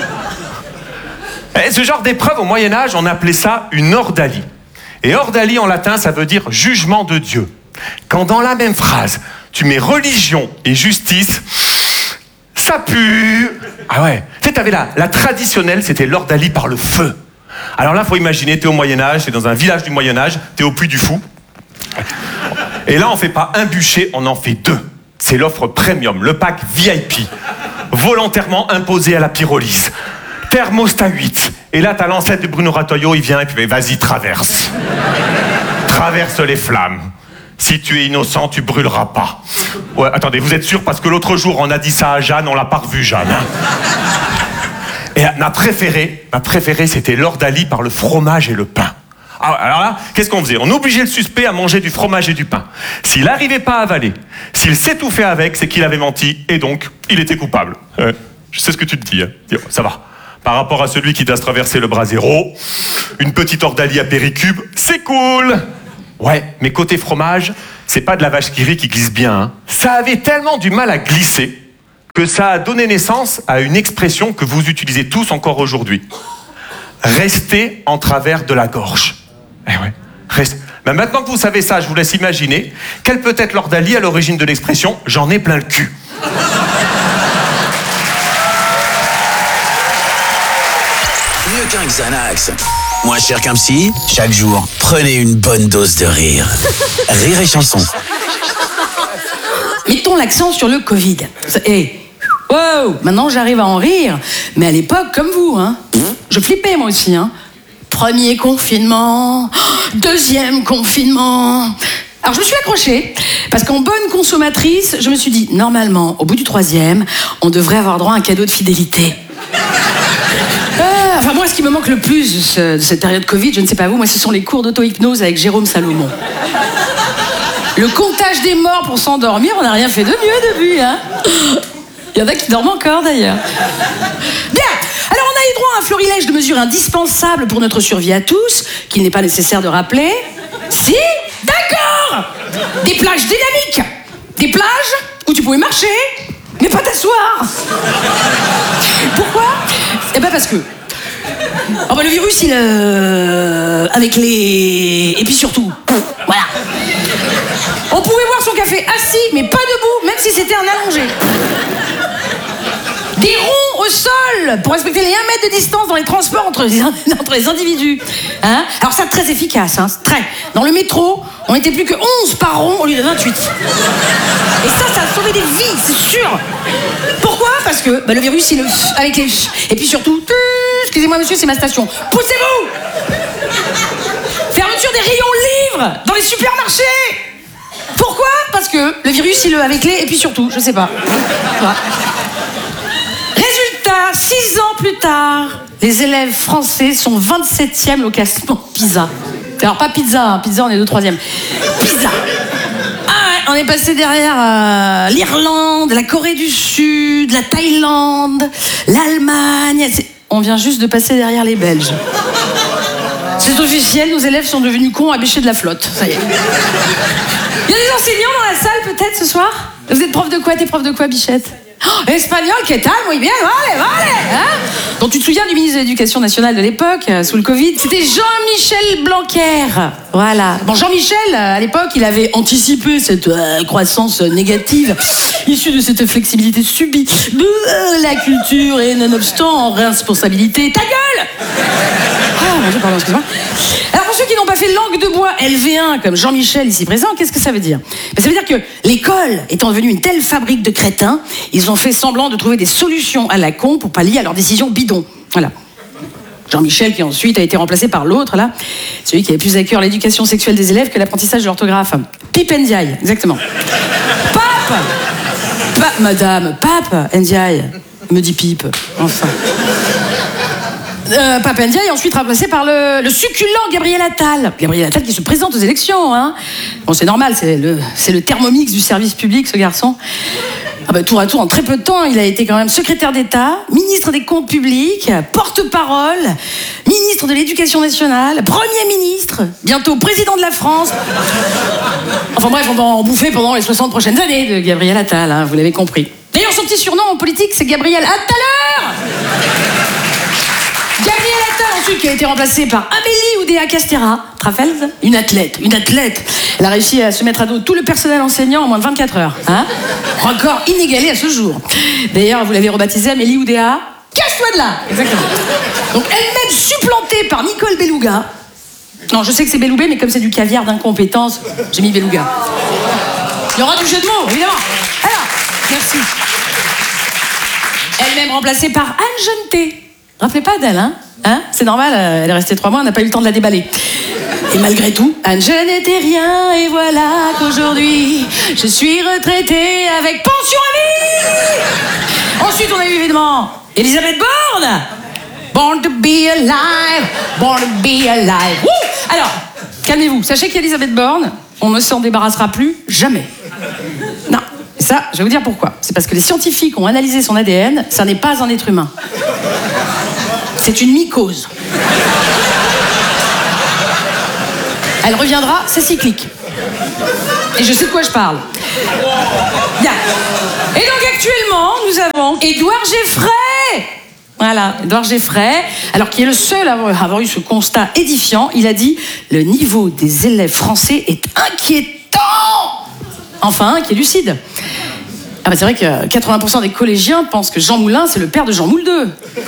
Et ce genre d'épreuve, au Moyen-Âge, on appelait ça une ordalie. Et ordalie, en latin, ça veut dire jugement de Dieu. Quand dans la même phrase, tu mets religion et justice, ça pue. Ah ouais. Tu sais, t'avais la traditionnelle, c'était l'ordalie par le feu. Alors là, faut imaginer, t'es au Moyen-Âge, t'es dans un village du Moyen-Âge, t'es au Puy du Fou. Et là, on fait pas un bûcher, on en fait 2. C'est l'offre premium, le pack VIP, volontairement imposé à la pyrolyse. Thermostat 8. Et là, t'as l'ancêtre de Bruno Ratoyo, il vient et puis vas-y, traverse. Traverse les flammes. Si tu es innocent, tu brûleras pas. Ouais, attendez, vous êtes sûr? Parce que l'autre jour, on a dit ça à Jeanne, on l'a pas revu, Jeanne. Hein. Et ma préférée, c'était l'ordalie par le fromage et le pain. Ah, alors là, qu'est-ce qu'on faisait? On obligeait le suspect à manger du fromage et du pain. S'il n'arrivait pas à avaler, s'il s'étouffait avec, c'est qu'il avait menti, et donc, il était coupable. Je sais ce que tu te dis, hein. Ça va. Par rapport à celui qui doit se traverser le bras zéro, une petite ordalie à Péricube, c'est cool. Ouais, mais côté fromage, c'est pas de la vache qui rit qui glisse bien, hein. Ça avait tellement du mal à glisser que ça a donné naissance à une expression que vous utilisez tous encore aujourd'hui. Rester en travers de la gorge. Eh ouais, reste. Mais maintenant que vous savez ça, je vous laisse imaginer quelle peut être l'ordalie à l'origine de l'expression « j'en ai plein le cul ». Mieux qu'un Xanax. Moins cher qu'un psy, chaque jour, prenez une bonne dose de rire. Rire et chanson. Mettons l'accent sur le Covid. Wow, maintenant j'arrive à en rire, mais à l'époque, comme vous, hein, je flippais moi aussi, hein. Premier confinement, deuxième confinement. Alors je me suis accrochée, parce qu'en bonne consommatrice, je me suis dit, normalement, au bout du troisième, on devrait avoir droit à un cadeau de fidélité. Enfin moi, ce qui me manque le plus de cette période Covid, je ne sais pas vous, moi ce sont les cours d'auto-hypnose avec Jérôme Salomon. Le comptage des morts pour s'endormir, on n'a rien fait de mieux depuis, hein. Il y en a qui dorment encore d'ailleurs. Bien, alors on a eu droit à un florilège de mesures indispensables pour notre survie à tous, qu'il n'est pas nécessaire de rappeler. Si, d'accord. Des plages dynamiques, des plages où tu pouvais marcher, mais pas t'asseoir. Pourquoi? Eh ben parce que oh ben le virus, il avec les... Et puis surtout, voilà. On pouvait boire son café assis, mais pas debout, même si c'était un allongé. Des ronds au sol pour respecter les 1 mètre de distance dans les transports entre les individus. Hein? Alors ça, très efficace, hein, très. Dans le métro, on n'était plus que 11 par rond au lieu de 28. Et ça a sauvé des vies, c'est sûr. Pourquoi? Parce que le virus, il avec les... Et puis surtout, excusez-moi monsieur, c'est ma station. Poussez-vous! Fermeture des rayons livres dans les supermarchés. Pourquoi? Parce que le virus, il avec les... Et puis surtout, je sais pas. Voilà. Résultat, 6 ans plus tard, les élèves français sont 27e au classement PISA. Alors pas pizza, hein, pizza on est 2/3e. PISA. Ah ouais, on est passé derrière l'Irlande, la Corée du Sud, la Thaïlande, l'Allemagne. On vient juste de passer derrière les Belges. C'est officiel, nos élèves sont devenus cons à bêcher de la flotte. Ça y est. Il y a des enseignants dans la salle peut-être ce soir? Vous êtes prof de quoi? T'es prof de quoi, Bichette? Oh, espagnol, ¿qué tal? Muy bien, vale. Hein? Donc tu te souviens du ministre de l'Éducation nationale de l'époque, sous le Covid? C'était Jean-Michel Blanquer. Voilà. Bon, Jean-Michel, à l'époque, il avait anticipé cette croissance négative issue de cette flexibilité subie de la culture et nonobstant en responsabilité. Ta gueule! Ah, mon Dieu, pardon, excuse-moi. Alors pour ceux qui n'ont pas fait langue de bois LV1 comme Jean-Michel ici présent, qu'est-ce que ça veut dire? Ça veut dire que l'école étant devenue une telle fabrique de crétins, ils ont fait semblant de trouver des solutions à la con pour pallier à leurs décisions bidons. Voilà. Jean-Michel qui ensuite a été remplacé par l'autre là, celui qui avait plus à cœur l'éducation sexuelle des élèves que l'apprentissage de l'orthographe. Pip Ndiaye, exactement. Pape, madame, Pape Ndiaye, me dit Pipe, enfin. Pape Ndiaye est ensuite remplacé par le succulent Gabriel Attal. Gabriel Attal qui se présente aux élections, hein. Bon, c'est normal, c'est le thermomix du service public, ce garçon. Ah bah, tour à tour, en très peu de temps, il a été quand même secrétaire d'État, ministre des Comptes publics, porte-parole, ministre de l'Éducation nationale, Premier ministre, bientôt président de la France. Enfin bref, on va en bouffer pendant les 60 prochaines années de Gabriel Attal, hein, vous l'avez compris. D'ailleurs, son petit surnom en politique, c'est Gabriel Attaleur. Gabriel Attal, ensuite, qui a été remplacé par Amélie Oudéa-Castéra, Trafels, une athlète. Elle a réussi à se mettre à dos tout le personnel enseignant en moins de 24 heures. Hein, record inégalé à ce jour. D'ailleurs, vous l'avez rebaptisée Amélie Oudéa. Cache-toi de là. Exactement. Donc, elle-même supplantée par Nicole Beluga. Non, je sais que c'est Beloubé, mais comme c'est du caviar d'incompétence, j'ai mis Beluga. Il y aura du jeu de mots, évidemment. Alors, merci. Elle-même remplacée par Anne Jeuneté. Rappelez pas d'elle, hein? C'est normal, elle est restée 3 mois, on n'a pas eu le temps de la déballer. Et malgré tout, Anne, je n'étais rien, et voilà qu'aujourd'hui, je suis retraitée avec pension à vie. Ensuite, on a eu évidemment Elisabeth Borne. Born to be alive, born to be alive. Woo! Alors, calmez-vous. Sachez qu'Elisabeth Borne, on ne s'en débarrassera plus jamais. Non. Ça, je vais vous dire pourquoi. C'est parce que les scientifiques ont analysé son ADN, ça n'est pas un être humain. C'est une mycose. Elle reviendra, c'est cyclique. Et je sais de quoi je parle. Bien. Et donc actuellement, nous avons Édouard Geffray. Voilà, Édouard Geffray, alors qui est le seul à avoir eu ce constat édifiant, il a dit « Le niveau des élèves français est inquiétant !» Enfin, qui est lucide. Ah bah c'est vrai que 80% des collégiens pensent que Jean Moulin, c'est le père de Jean Moule II.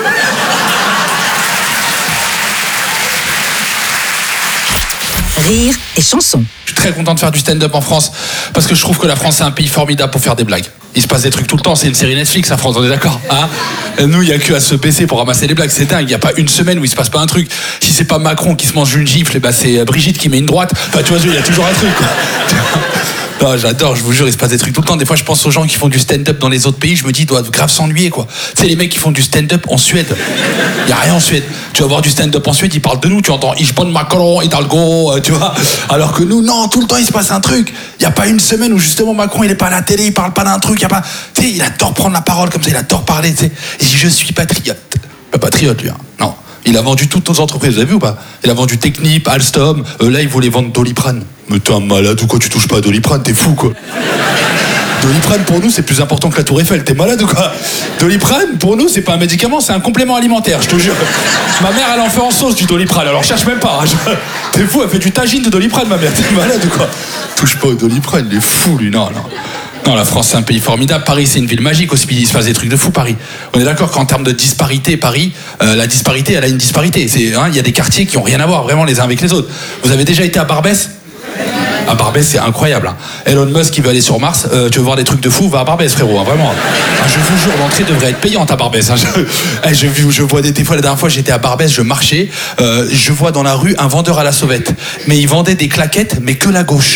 Rire et chanson. Je suis très content de faire du stand-up en France parce que je trouve que la France c'est un pays formidable pour faire des blagues. Il se passe des trucs tout le temps, c'est une série Netflix la France, on est d'accord hein. Nous il y a que à se baisser pour ramasser les blagues, c'est dingue, il y a pas une semaine où il se passe pas un truc. Si c'est pas Macron qui se mange une gifle, bah c'est Brigitte qui met une droite. Enfin tu vois, il y a toujours un truc quoi. Non, j'adore, je vous jure, il se passe des trucs tout le temps. Des fois, je pense aux gens qui font du stand-up dans les autres pays, je me dis, ils doivent grave s'ennuyer, quoi. Tu sais, les mecs qui font du stand-up en Suède, il y a rien en Suède. Tu vas voir du stand-up en Suède, ils parlent de nous, tu entends, ich bin Macron, Hidalgo, tu vois. Alors que nous, non, tout le temps, il se passe un truc. Il y a pas une semaine où justement Macron, il est pas à la télé, il parle pas d'un truc, il y a pas. Tu sais, il adore prendre la parole comme ça, il adore parler, tu sais. Il dit, je suis patriote. Pas patriote, lui, hein. Non. Il a vendu toutes nos entreprises, vous avez vu ou pas? Il a vendu Technip, Alstom, là il voulait vendre Doliprane. Mais t'es un malade ou quoi, tu touches pas à Doliprane, t'es fou quoi. Doliprane pour nous c'est plus important que la Tour Eiffel, t'es malade ou quoi? Doliprane pour nous c'est pas un médicament, c'est un complément alimentaire, je te jure. Ma mère elle en fait en sauce du Doliprane, alors cherche même pas. T'es fou, elle fait du tagine de Doliprane ma mère, t'es malade ou quoi? Touche pas au Doliprane, il est fou lui, non. Non, la France, c'est un pays formidable. Paris, c'est une ville magique aussi. Il se passe des trucs de fou, Paris. On est d'accord qu'en termes de disparité, Paris, la disparité, elle a une disparité. Il y a des quartiers qui ont rien à voir, vraiment, les uns avec les autres. Vous avez déjà été à Barbès? À Barbès, c'est incroyable. Hein. Elon Musk, il veut aller sur Mars. Tu veux voir des trucs de fou? Va à Barbès, frérot, hein, vraiment. Je vous jure, l'entrée devrait être payante à Barbès. Hein. Je vois des fois, la dernière fois, j'étais à Barbès, je marchais. Je vois dans la rue un vendeur à la sauvette. Mais il vendait des claquettes, mais que la gauche.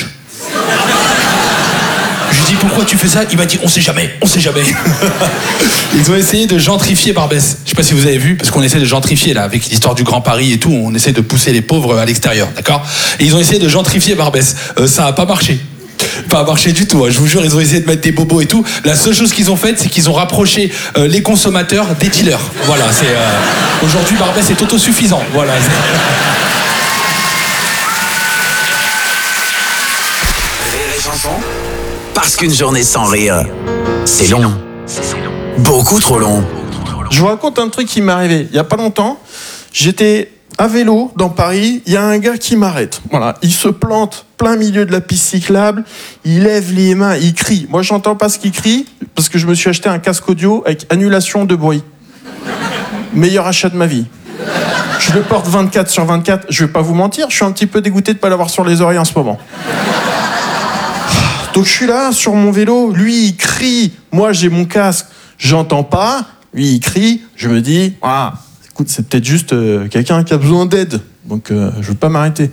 Je lui dis pourquoi tu fais ça? Il m'a dit on sait jamais. Ils ont essayé de gentrifier Barbès. Je sais pas si vous avez vu, parce qu'on essaie de gentrifier là, avec l'histoire du Grand Paris et tout, on essaie de pousser les pauvres à l'extérieur, d'accord? Et ils ont essayé de gentrifier Barbès. Ça a pas marché. Pas marché du tout, hein. Je vous jure, ils ont essayé de mettre des bobos et tout. La seule chose qu'ils ont faite, c'est qu'ils ont rapproché les consommateurs des dealers. Voilà, c'est aujourd'hui Barbès est autosuffisant. Voilà. Parce qu'une journée sans rire, c'est long. Beaucoup trop long. Je vous raconte un truc qui m'est arrivé il y a pas longtemps. J'étais à vélo dans Paris, il y a un gars qui m'arrête. Voilà, il se plante plein milieu de la piste cyclable, il lève les mains, il crie. Moi, j'entends pas ce qu'il crie parce que je me suis acheté un casque audio avec annulation de bruit. Meilleur achat de ma vie. Je le porte 24/24, je vais pas vous mentir, je suis un petit peu dégoûté de pas l'avoir sur les oreilles en ce moment. Donc je suis là sur mon vélo, lui il crie, moi j'ai mon casque, j'entends pas, lui il crie, je me dis, ah, écoute c'est peut-être juste quelqu'un qui a besoin d'aide, donc je veux pas m'arrêter.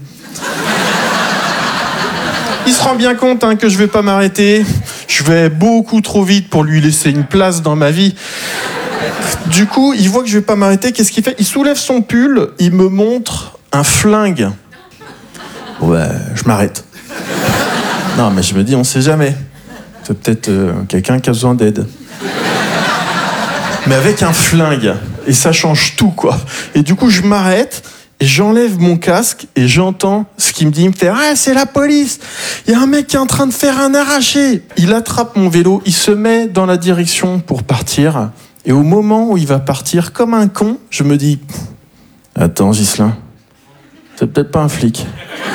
Il se rend bien compte que je vais pas m'arrêter, je vais beaucoup trop vite pour lui laisser une place dans ma vie. Du coup, il voit que je vais pas m'arrêter, qu'est-ce qu'il fait? Il soulève son pull, il me montre un flingue. Ouais, je m'arrête. Non, mais je me dis, on sait jamais. C'est peut-être quelqu'un qui a besoin d'aide. Mais avec un flingue. Et ça change tout, quoi. Et du coup, je m'arrête et j'enlève mon casque et j'entends ce qu'il me dit. Il me fait, ah, c'est la police. Il y a un mec qui est en train de faire un arraché. Il attrape mon vélo, il se met dans la direction pour partir. Et au moment où il va partir, comme un con, je me dis, attends, Ghislain, c'est peut-être pas un flic.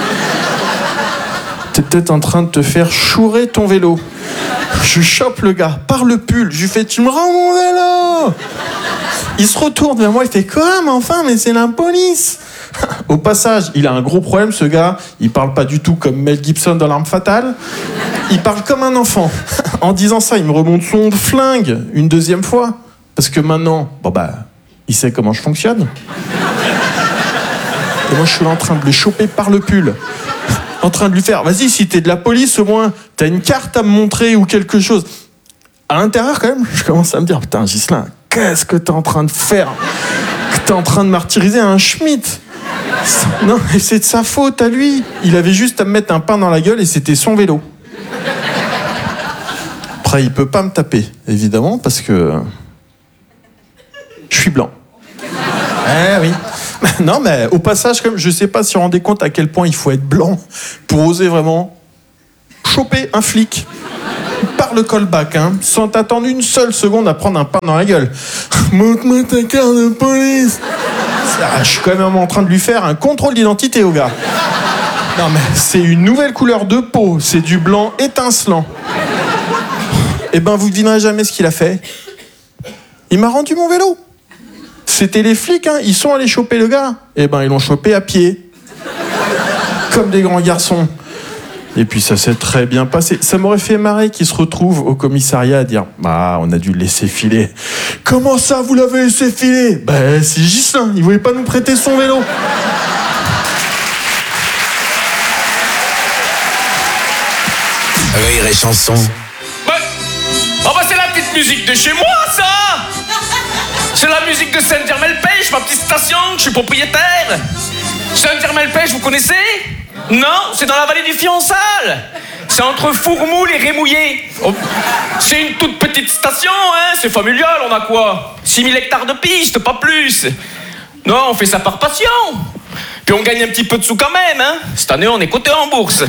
T'es peut-être en train de te faire chourer ton vélo. Je chope le gars par le pull, je lui fais, tu me rends mon vélo? Il se retourne vers moi, il fait, quoi? Mais enfin, mais c'est la police. Au passage, il a un gros problème, ce gars. Il parle pas du tout comme Mel Gibson dans L'Arme Fatale. Il parle comme un enfant. En disant ça, il me remonte son flingue une deuxième fois. Parce que maintenant, il sait comment je fonctionne. Et moi, je suis là en train de le choper par le pull. En train de lui faire, vas-y, si t'es de la police, au moins, t'as une carte à me montrer ou quelque chose. À l'intérieur, quand même, je commence à me dire, putain, Ghislain, qu'est-ce que t'es en train de faire? Que t'es en train de martyriser un Schmitt. Non, c'est de sa faute à lui. Il avait juste à me mettre un pain dans la gueule et c'était son vélo. Après, il peut pas me taper, évidemment, parce que... je suis blanc. Eh oui. Non, mais au passage, comme je sais pas si vous vous rendez compte à quel point il faut être blanc pour oser vraiment choper un flic par le callback, hein, sans t'attendre une seule seconde à prendre un pain dans la gueule. Montre-moi ta carte de police. Je suis quand même en train de lui faire un contrôle d'identité au gars. Non mais c'est une nouvelle couleur de peau, c'est du blanc étincelant. Eh ben vous devinerez jamais ce qu'il a fait. Il m'a rendu mon vélo. C'était les flics, hein, ils sont allés choper le gars. Eh ben ils l'ont chopé à pied. Comme des grands garçons. Et puis ça s'est très bien passé. Ça m'aurait fait marrer qu'il se retrouve au commissariat à dire « Bah, on a dû le laisser filer. » « Comment ça, vous l'avez laissé filer ?»« Bah, c'est Ghislain, il voulait pas nous prêter son vélo. » Rire et chanson. Oh bah c'est la petite musique de chez moi, ça. C'est la musique de Saint-Germain-le-Pêche, ma petite station, je suis propriétaire. Saint-Germain-le-Pêche, vous connaissez? Non, c'est dans la vallée du Fionsal. C'est entre Fourmoule et Rémouillé. Oh, c'est une toute petite station, hein. C'est familial, on a quoi? 6000 hectares de pistes, pas plus. Non, on fait ça par passion. Puis on gagne un petit peu de sous quand même, hein. Cette année, on est coté en bourse.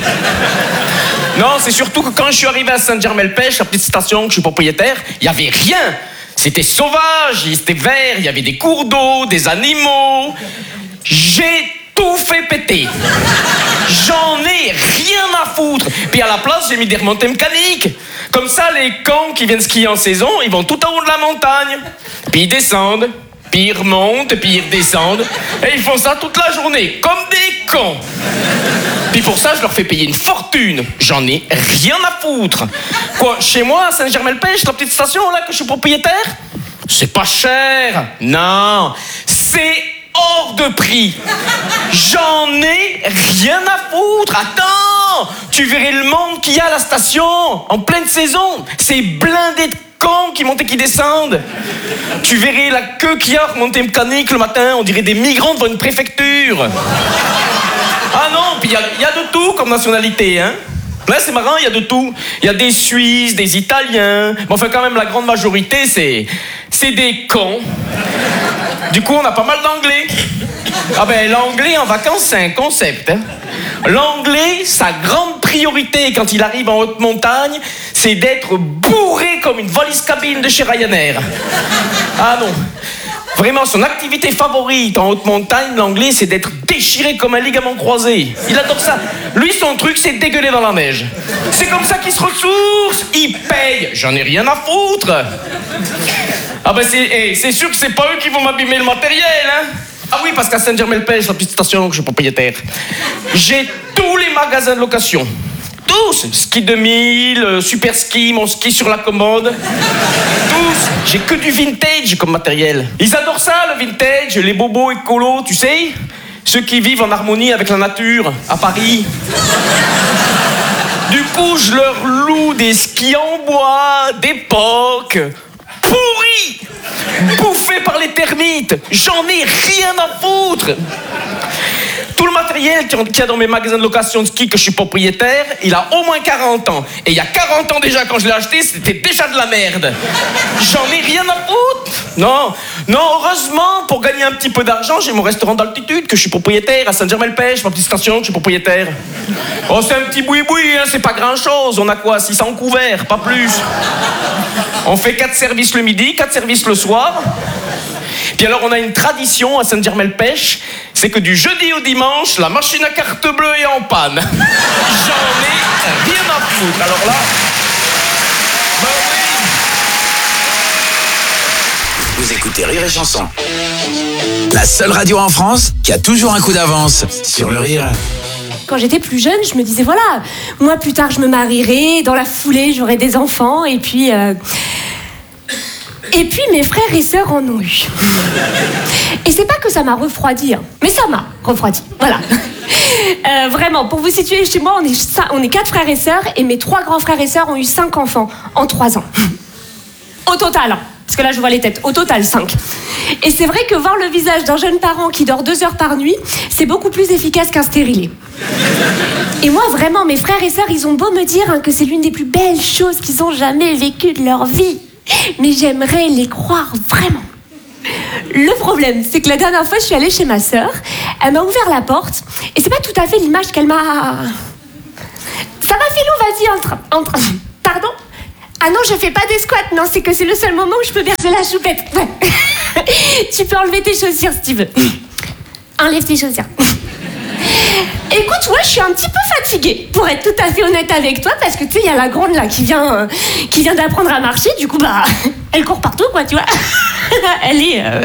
Non, c'est surtout que quand je suis arrivé à Saint-Germain-le-Pêche, la petite station que je suis propriétaire, il n'y avait rien. C'était sauvage, c'était vert, il y avait des cours d'eau, des animaux. J'ai tout fait péter. J'en ai rien à foutre. Puis à la place, j'ai mis des remontées mécaniques. Comme ça, les cons qui viennent skier en saison, ils vont tout en haut de la montagne. Puis ils descendent, puis ils remontent, puis ils redescendent. Et ils font ça toute la journée, comme des cons. Puis pour ça, je leur fais payer une fortune. J'en ai rien à foutre. Quoi, chez moi, à Saint-Germain-le-Pêche, la petite station là que je suis propriétaire, c'est pas cher. Non, c'est hors de prix. J'en ai rien à foutre. Attends, tu verrais le monde qu'il y a à la station en pleine saison. C'est blindé de cons qui montent et qui descendent. Tu verrais la queue qu'il y a remontée mécanique le matin. On dirait des migrants devant une préfecture. Ah non, puis il y a de tout comme nationalité, hein. Là, c'est marrant, il y a de tout. Il y a des Suisses, des Italiens. Mais enfin, quand même, la grande majorité, c'est des cons. Du coup, on a pas mal d'anglais. Ah ben, l'anglais en vacances, c'est un concept, hein. L'anglais, sa grande priorité quand il arrive en haute montagne, c'est d'être bourré comme une valise cabine de chez Ryanair. Ah non. Vraiment, son activité favorite en haute montagne, l'anglais, c'est d'être déchiré comme un ligament croisé. Il adore ça. Lui, son truc, c'est dégueuler dans la neige. C'est comme ça qu'il se ressource. Il paye. J'en ai rien à foutre. Ah ben, c'est sûr que c'est pas eux qui vont m'abîmer le matériel, hein. Ah oui, parce qu'à Saint-Germain-le-Pêche, la petite station que je suis propriétaire, j'ai tous les magasins de location. Tous. Ski 2000, Super Ski, mon ski sur la commode. Tous. J'ai que du vintage comme matériel. Ils adorent ça, le vintage, les bobos écolos, tu sais. Ceux qui vivent en harmonie avec la nature, à Paris. Du coup, je leur loue des skis en bois, d'époque, pourris, bouffés par les termites. J'en ai rien à foutre. Tout le matériel qu'il y a dans mes magasins de location de ski que je suis propriétaire, il a au moins 40 ans. Et il y a 40 ans déjà, quand je l'ai acheté, c'était déjà de la merde. J'en ai rien à foutre. Non, heureusement, pour gagner un petit peu d'argent, j'ai mon restaurant d'altitude que je suis propriétaire à Saint-Germain-le-Pêche, ma petite station que je suis propriétaire. Oh, c'est un petit boui-boui, hein, c'est pas grand-chose. On a quoi, 600 couverts, pas plus. On fait 4 services le midi, 4 services le soir. Puis alors, on a une tradition à Saint-Germain-le-Pêche, c'est que du jeudi au dimanche, la machine à carte bleue est en panne. J'en ai rien à foutre. Alors là... Ben oui. Vous écoutez Rire et Chanson. La seule radio en France qui a toujours un coup d'avance sur le rire. Quand j'étais plus jeune, je me disais, voilà, moi plus tard je me marierai, dans la foulée j'aurai des enfants, et puis mes frères et sœurs en ont eu. Et c'est pas que ça m'a refroidi, hein, mais ça m'a refroidi, voilà. Vraiment, pour vous situer, chez moi, on est 4 frères et sœurs, et mes 3 grands frères et sœurs ont eu 5 enfants en 3 ans. Au total, hein, parce que là je vois les têtes, au total 5. Et c'est vrai que voir le visage d'un jeune parent qui dort 2 heures par nuit, c'est beaucoup plus efficace qu'un stérilet. Et moi, vraiment, mes frères et sœurs, ils ont beau me dire que c'est l'une des plus belles choses qu'ils ont jamais vécues de leur vie. Mais j'aimerais les croire vraiment. Le problème, c'est que la dernière fois, je suis allée chez ma sœur, elle m'a ouvert la porte, et c'est pas tout à fait l'image qu'elle m'a... Ça va, Philou, vas-y, entre... Pardon ? Ah non, je fais pas des squats, non, c'est que c'est le seul moment où je peux bercer la choupette. Ouais. Tu peux enlever tes chaussures si tu veux. Enlève tes chaussures. Écoute, ouais, je suis un petit peu fatiguée, pour être tout à fait honnête avec toi, parce que tu sais, il y a la grande là qui vient d'apprendre à marcher, du coup, bah, elle court partout, quoi, tu vois. Elle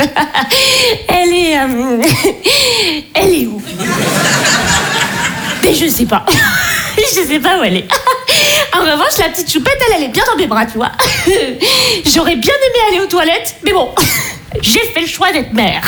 est où? Mais je sais pas. Je sais pas où elle est. En revanche, la petite choupette, elle est bien dans mes bras, tu vois. J'aurais bien aimé aller aux toilettes, mais bon, j'ai fait le choix d'être mère.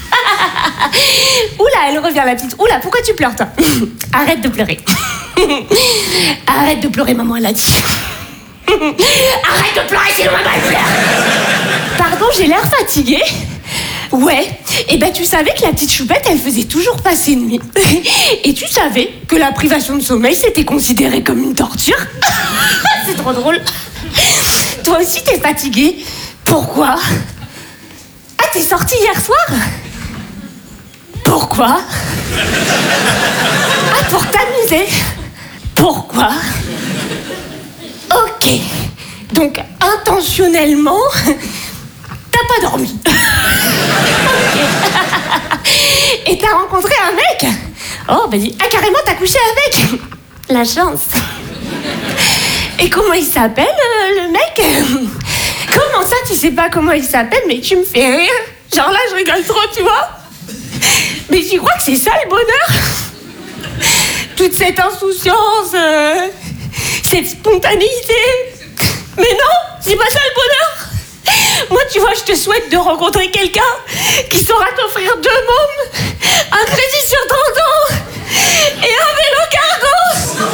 Oula, elle revient la petite. Oula, pourquoi tu pleures, toi? Arrête de pleurer. Arrête de pleurer, maman, elle a dit. Arrête de pleurer, sinon maman, elle pleure. Pardon, j'ai l'air fatiguée? Ouais. Et ben, tu savais que la petite choupette, elle faisait toujours passer nuit. Et tu savais que la privation de sommeil, c'était considéré comme une torture. C'est trop drôle. Toi aussi, t'es fatiguée. Pourquoi? Ah, t'es sortie hier soir? Pourquoi? Ah, pour t'amuser. Pourquoi? Ok. Donc, intentionnellement, t'as pas dormi. Okay. Et t'as rencontré un mec? Oh, bah dis. Ah, carrément, t'as couché avec? La chance. Et comment il s'appelle, le mec? Comment ça, tu sais pas comment il s'appelle? Mais tu me fais rire. Genre là, je rigole trop, tu vois? Mais tu crois que c'est ça le bonheur? Toute cette insouciance, cette spontanéité. Mais non, c'est pas ça le bonheur. Moi, tu vois, je te souhaite de rencontrer quelqu'un qui saura t'offrir 2 mômes, un crédit sur 30 ans et un vélo cargo.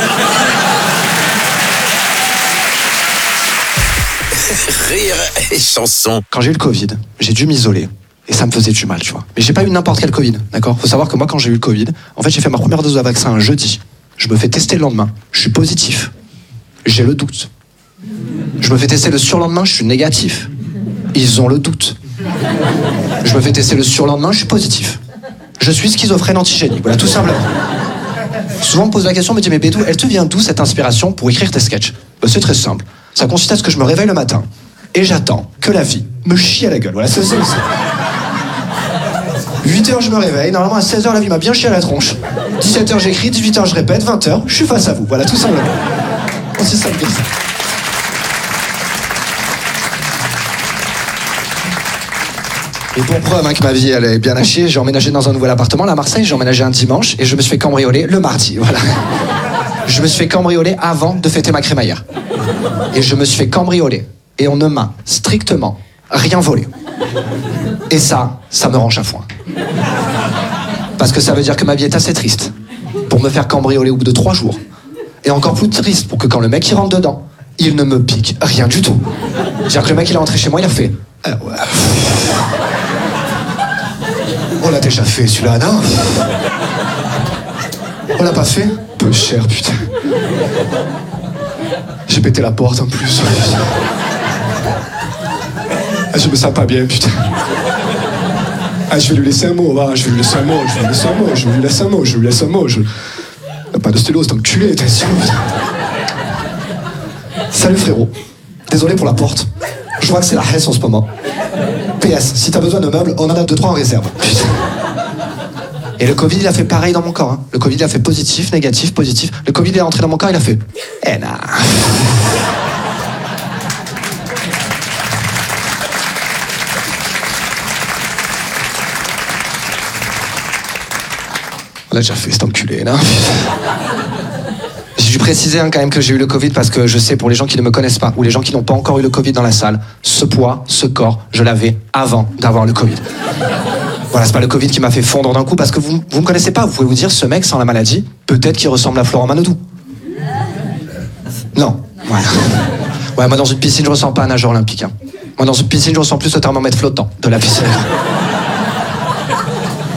Rire et chanson. Quand j'ai eu le Covid, j'ai dû m'isoler. Et ça me faisait du mal, tu vois. Mais j'ai pas eu n'importe quel Covid, d'accord? Faut savoir que moi, quand j'ai eu le Covid, en fait, j'ai fait ma première dose de vaccin un jeudi. Je me fais tester le lendemain. Je suis positif. J'ai le doute. Je me fais tester le surlendemain, je suis négatif. Ils ont le doute. Je me fais tester le surlendemain, je suis positif. Je suis schizophrène antigénique, voilà, tout simplement. Souvent, on me pose la question, on me dit, mais Bédou, elle te vient d'où cette inspiration pour écrire tes sketchs? Ben, c'est très simple. Ça consiste à ce que je me réveille le matin et j'attends que la vie me chie à la gueule. Voilà, c'est ça. 8h, je me réveille. Normalement, à 16h, la vie m'a bien chié à la tronche. 17h, j'écris. 18h, je répète. 20h, je suis face à vous. Voilà, tout simplement. C'est simple que ça. Et pour preuve que ma vie, elle est bien à chier, j'ai emménagé dans un nouvel appartement là, à Marseille. J'ai emménagé un dimanche et je me suis fait cambrioler le mardi. Voilà. Je me suis fait cambrioler avant de fêter ma crémaillère. Et je me suis fait cambrioler. Et on ne m'a strictement rien volé. Et ça me rend chafouin. Parce que ça veut dire que ma vie est assez triste pour me faire cambrioler au bout de 3 jours. Et encore plus triste pour que quand le mec il rentre dedans, il ne me pique rien du tout. C'est-à-dire que le mec il est rentré chez moi, il a fait... Ah ouais. On l'a déjà fait celui-là, non? On l'a pas fait? Peu cher, putain. J'ai pété la porte en plus. Ah, je me sens pas bien, putain. Ah, je vais lui laisser un mot, va. Je vais lui laisser un mot. T'as pas de stylo, c'est enculé, t'es sûr. Salut frérot. Désolé pour la porte. Je vois que c'est la hesse en ce moment. PS, si t'as besoin de meubles, on en a 2-3 en réserve. Putain. Et le Covid, il a fait pareil dans mon corps. Hein. Le Covid, il a fait positif, négatif, positif. Le Covid, il est rentré dans mon corps, il a fait... Eh nah. On l'a déjà fait, cet enculé, là. J'ai dû préciser quand même que j'ai eu le Covid parce que je sais, pour les gens qui ne me connaissent pas ou les gens qui n'ont pas encore eu le Covid dans la salle, ce poids, ce corps, je l'avais avant d'avoir le Covid. Voilà, c'est pas le Covid qui m'a fait fondre d'un coup parce que vous me connaissez pas. Vous pouvez vous dire, ce mec sans la maladie, peut-être qu'il ressemble à Florent Manodou. Non, voilà. Ouais, moi dans une piscine, je ressens pas un nageur olympique. Hein. Moi dans une piscine, je ressens plus le thermomètre flottant de la piscine.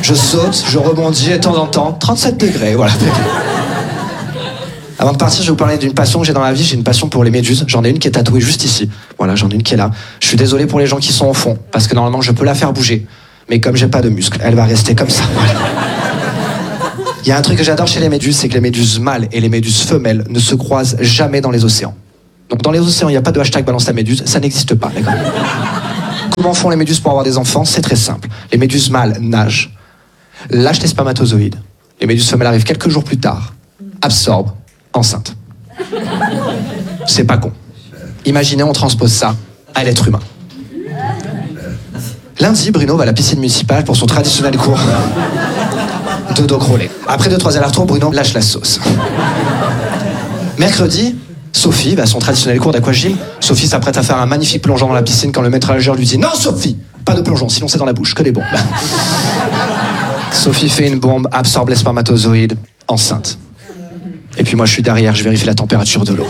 Je saute, je rebondis et de temps en temps, 37 degrés, voilà. Avant de partir, je vais vous parler d'une passion que j'ai dans la vie. J'ai une passion pour les méduses. J'en ai une qui est tatouée juste ici. Voilà, j'en ai une qui est là. Je suis désolé pour les gens qui sont au fond, parce que normalement, je peux la faire bouger. Mais comme j'ai pas de muscles, elle va rester comme ça. Voilà. Il y a un truc que j'adore chez les méduses, c'est que les méduses mâles et les méduses femelles ne se croisent jamais dans les océans. Donc dans les océans, il n'y a pas de hashtag balance ta méduse, ça n'existe pas, d'accord? Comment font les méduses pour avoir des enfants? C'est très simple. Les méduses mâles nagent, lâchent les spermatozoïdes. Les méduses femelles arrivent quelques jours plus tard, absorbent, enceinte. C'est pas con. Imaginez, on transpose ça à l'être humain. Lundi, Bruno va à la piscine municipale pour son traditionnel cours de dos crawlé. Après 2-3 allers-retours, Bruno lâche la sauce. Mercredi, Sophie va à son traditionnel cours d'aquagym. Sophie s'apprête à faire un magnifique plongeon dans la piscine quand le maître nageur lui dit « Non, Sophie, pas de plongeon, sinon c'est dans la bouche, que des bombes. » Sophie fait une bombe, absorbe les spermatozoïdes, enceinte. Et puis moi, je suis derrière, je vérifie la température de l'eau.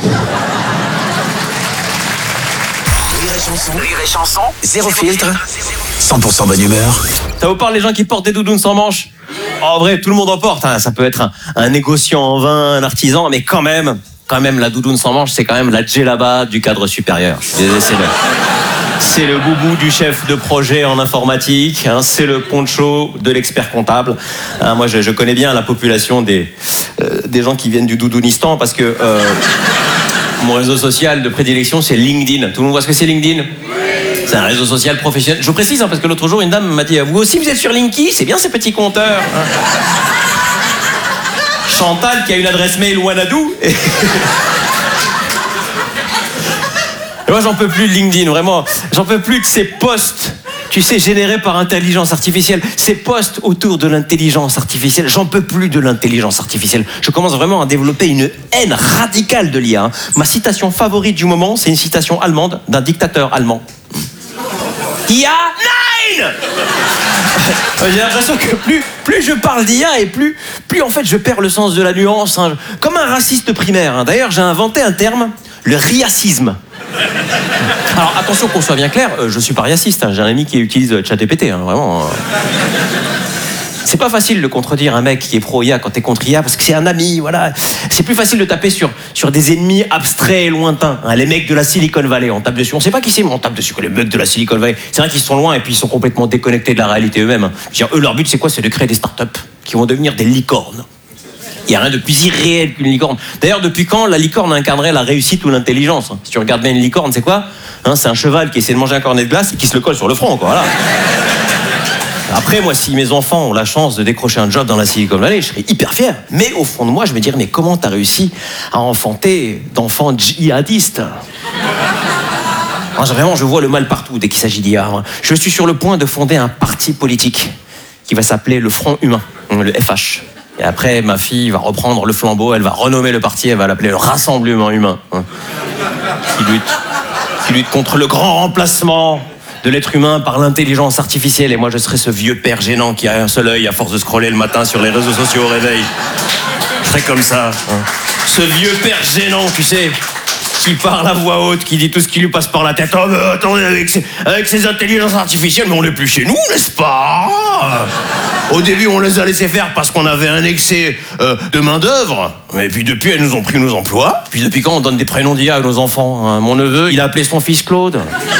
Rire et chanson, zéro filtre, 100% bonne humeur. Ça vous parle les gens qui portent des doudounes sans manches? En vrai, tout le monde en porte. Hein. Ça peut être un négociant en vin, un artisan, mais quand même, la doudoune sans manches, c'est quand même la djellaba du cadre supérieur. Je suis désolé, c'est le boubou du chef de projet en informatique, hein, c'est le poncho de l'expert comptable. Hein, moi, je connais bien la population des gens qui viennent du doudounistan parce que mon réseau social de prédilection, c'est LinkedIn. Tout le monde voit ce que c'est LinkedIn? C'est un réseau social professionnel. Je précise, hein, parce que l'autre jour, une dame m'a dit « Vous aussi, vous êtes sur Linky? C'est bien ce petit compteur. Hein. » Chantal, qui a une adresse mail Wanadoo. Et moi, j'en peux plus de LinkedIn, vraiment. J'en peux plus de ces posts, tu sais, générés par intelligence artificielle. Ces posts autour de l'intelligence artificielle. J'en peux plus de l'intelligence artificielle. Je commence vraiment à développer une haine radicale de l'IA. Hein. Ma citation favorite du moment, c'est une citation allemande d'un dictateur allemand. IA 9 J'ai l'impression que plus je parle d'IA et plus en fait je perds le sens de la nuance. Hein. Comme un raciste primaire. Hein. D'ailleurs, j'ai inventé un terme, le riacisme. Alors attention qu'on soit bien clair, je suis pas riaciste. Hein. J'ai un ami qui utilise ChatGPT, hein, vraiment. C'est pas facile de contredire un mec qui est pro-IA quand t'es contre IA parce que c'est un ami, voilà. C'est plus facile de taper sur des ennemis abstraits et lointains. Hein. Les mecs de la Silicon Valley, on tape dessus. On sait pas qui c'est, mais on tape dessus. Les mecs de la Silicon Valley, c'est vrai qu'ils sont loin et puis ils sont complètement déconnectés de la réalité eux-mêmes. Hein. Eux, leur but, c'est quoi? C'est de créer des startups qui vont devenir des licornes. Il n'y a rien de plus irréel qu'une licorne. D'ailleurs, depuis quand la licorne incarnerait la réussite ou l'intelligence? Si tu regardes bien une licorne, c'est quoi? Hein, c'est un cheval qui essaie de manger un cornet de glace et qui se le colle sur le front, quoi. Voilà. Après, moi, si mes enfants ont la chance de décrocher un job dans la Silicon Valley, je serais hyper fier. Mais au fond de moi, je me dirais, mais comment t'as réussi à enfanter d'enfants djihadistes? Vraiment, je vois le mal partout dès qu'il s'agit d'IA. Je suis sur le point de fonder un parti politique qui va s'appeler le Front Humain, le FH. Et après, ma fille va reprendre le flambeau, elle va renommer le parti, elle va l'appeler le Rassemblement Humain. Qui lutte contre le grand remplacement de l'être humain par l'intelligence artificielle. Et moi, je serai ce vieux père gênant qui a un seul œil à force de scroller le matin sur les réseaux sociaux au réveil. Je serai comme ça. Hein. Ce vieux père gênant, tu sais, qui parle à voix haute, qui dit tout ce qui lui passe par la tête. Oh, mais attendez, avec ces intelligences artificielles, mais on n'est plus chez nous, n'est-ce pas? Au début, on les a laissés faire parce qu'on avait un excès de main-d'œuvre. Et puis depuis, elles nous ont pris nos emplois. Puis depuis quand on donne des prénoms d'IA à nos enfants? Hein. Mon neveu, il a appelé son fils Claude.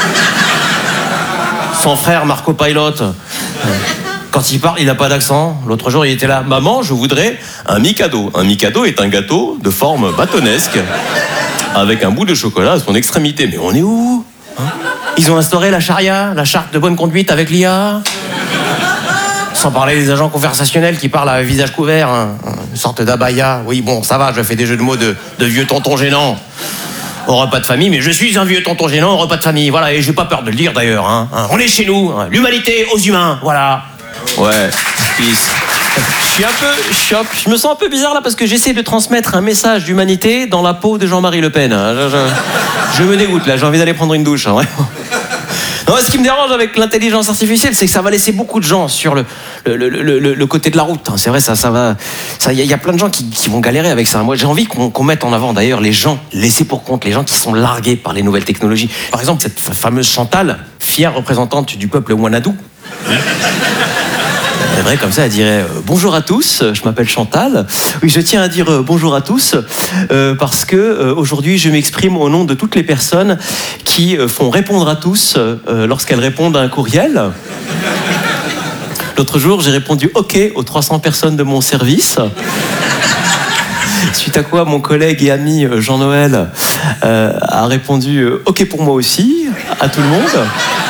Son frère, Marco Pilot. Quand il parle, il n'a pas d'accent. L'autre jour, il était là. Maman, je voudrais un Mikado. Un Mikado est un gâteau de forme bâtonnesque avec un bout de chocolat à son extrémité. Mais on est où? Hein? Ils ont instauré la charia, la charte de bonne conduite avec l'IA. Sans parler des agents conversationnels qui parlent à visage couvert. Hein. Une sorte d'abaya. Oui, bon, ça va, je fais des jeux de mots de vieux tonton gênant. Au repas de famille, mais je suis un vieux tonton gênant au repas de famille, voilà, et j'ai pas peur de le dire d'ailleurs, hein. On est chez nous, hein. L'humanité aux humains, voilà. Ouais, peace. Je me sens un peu bizarre là parce que j'essaie de transmettre un message d'humanité dans la peau de Jean-Marie Le Pen. Hein. Je me dégoûte là, j'ai envie d'aller prendre une douche, hein, vraiment. Non, ce qui me dérange avec l'intelligence artificielle, c'est que ça va laisser beaucoup de gens sur le côté de la route. C'est vrai, ça va. Il y a plein de gens qui vont galérer avec ça. Moi, j'ai envie qu'on mette en avant d'ailleurs les gens laissés pour compte, les gens qui sont largués par les nouvelles technologies. Par exemple, cette fameuse Chantal, fière représentante du peuple Wanadoo. C'est vrai, comme ça, elle dirait bonjour à tous, je m'appelle Chantal. Oui, je tiens à dire bonjour à tous parce que aujourd'hui, je m'exprime au nom de toutes les personnes qui font répondre à tous lorsqu'elles répondent à un courriel. L'autre jour, j'ai répondu OK aux 300 personnes de mon service. Suite à quoi, mon collègue et ami Jean-Noël a répondu OK pour moi aussi, à tout le monde.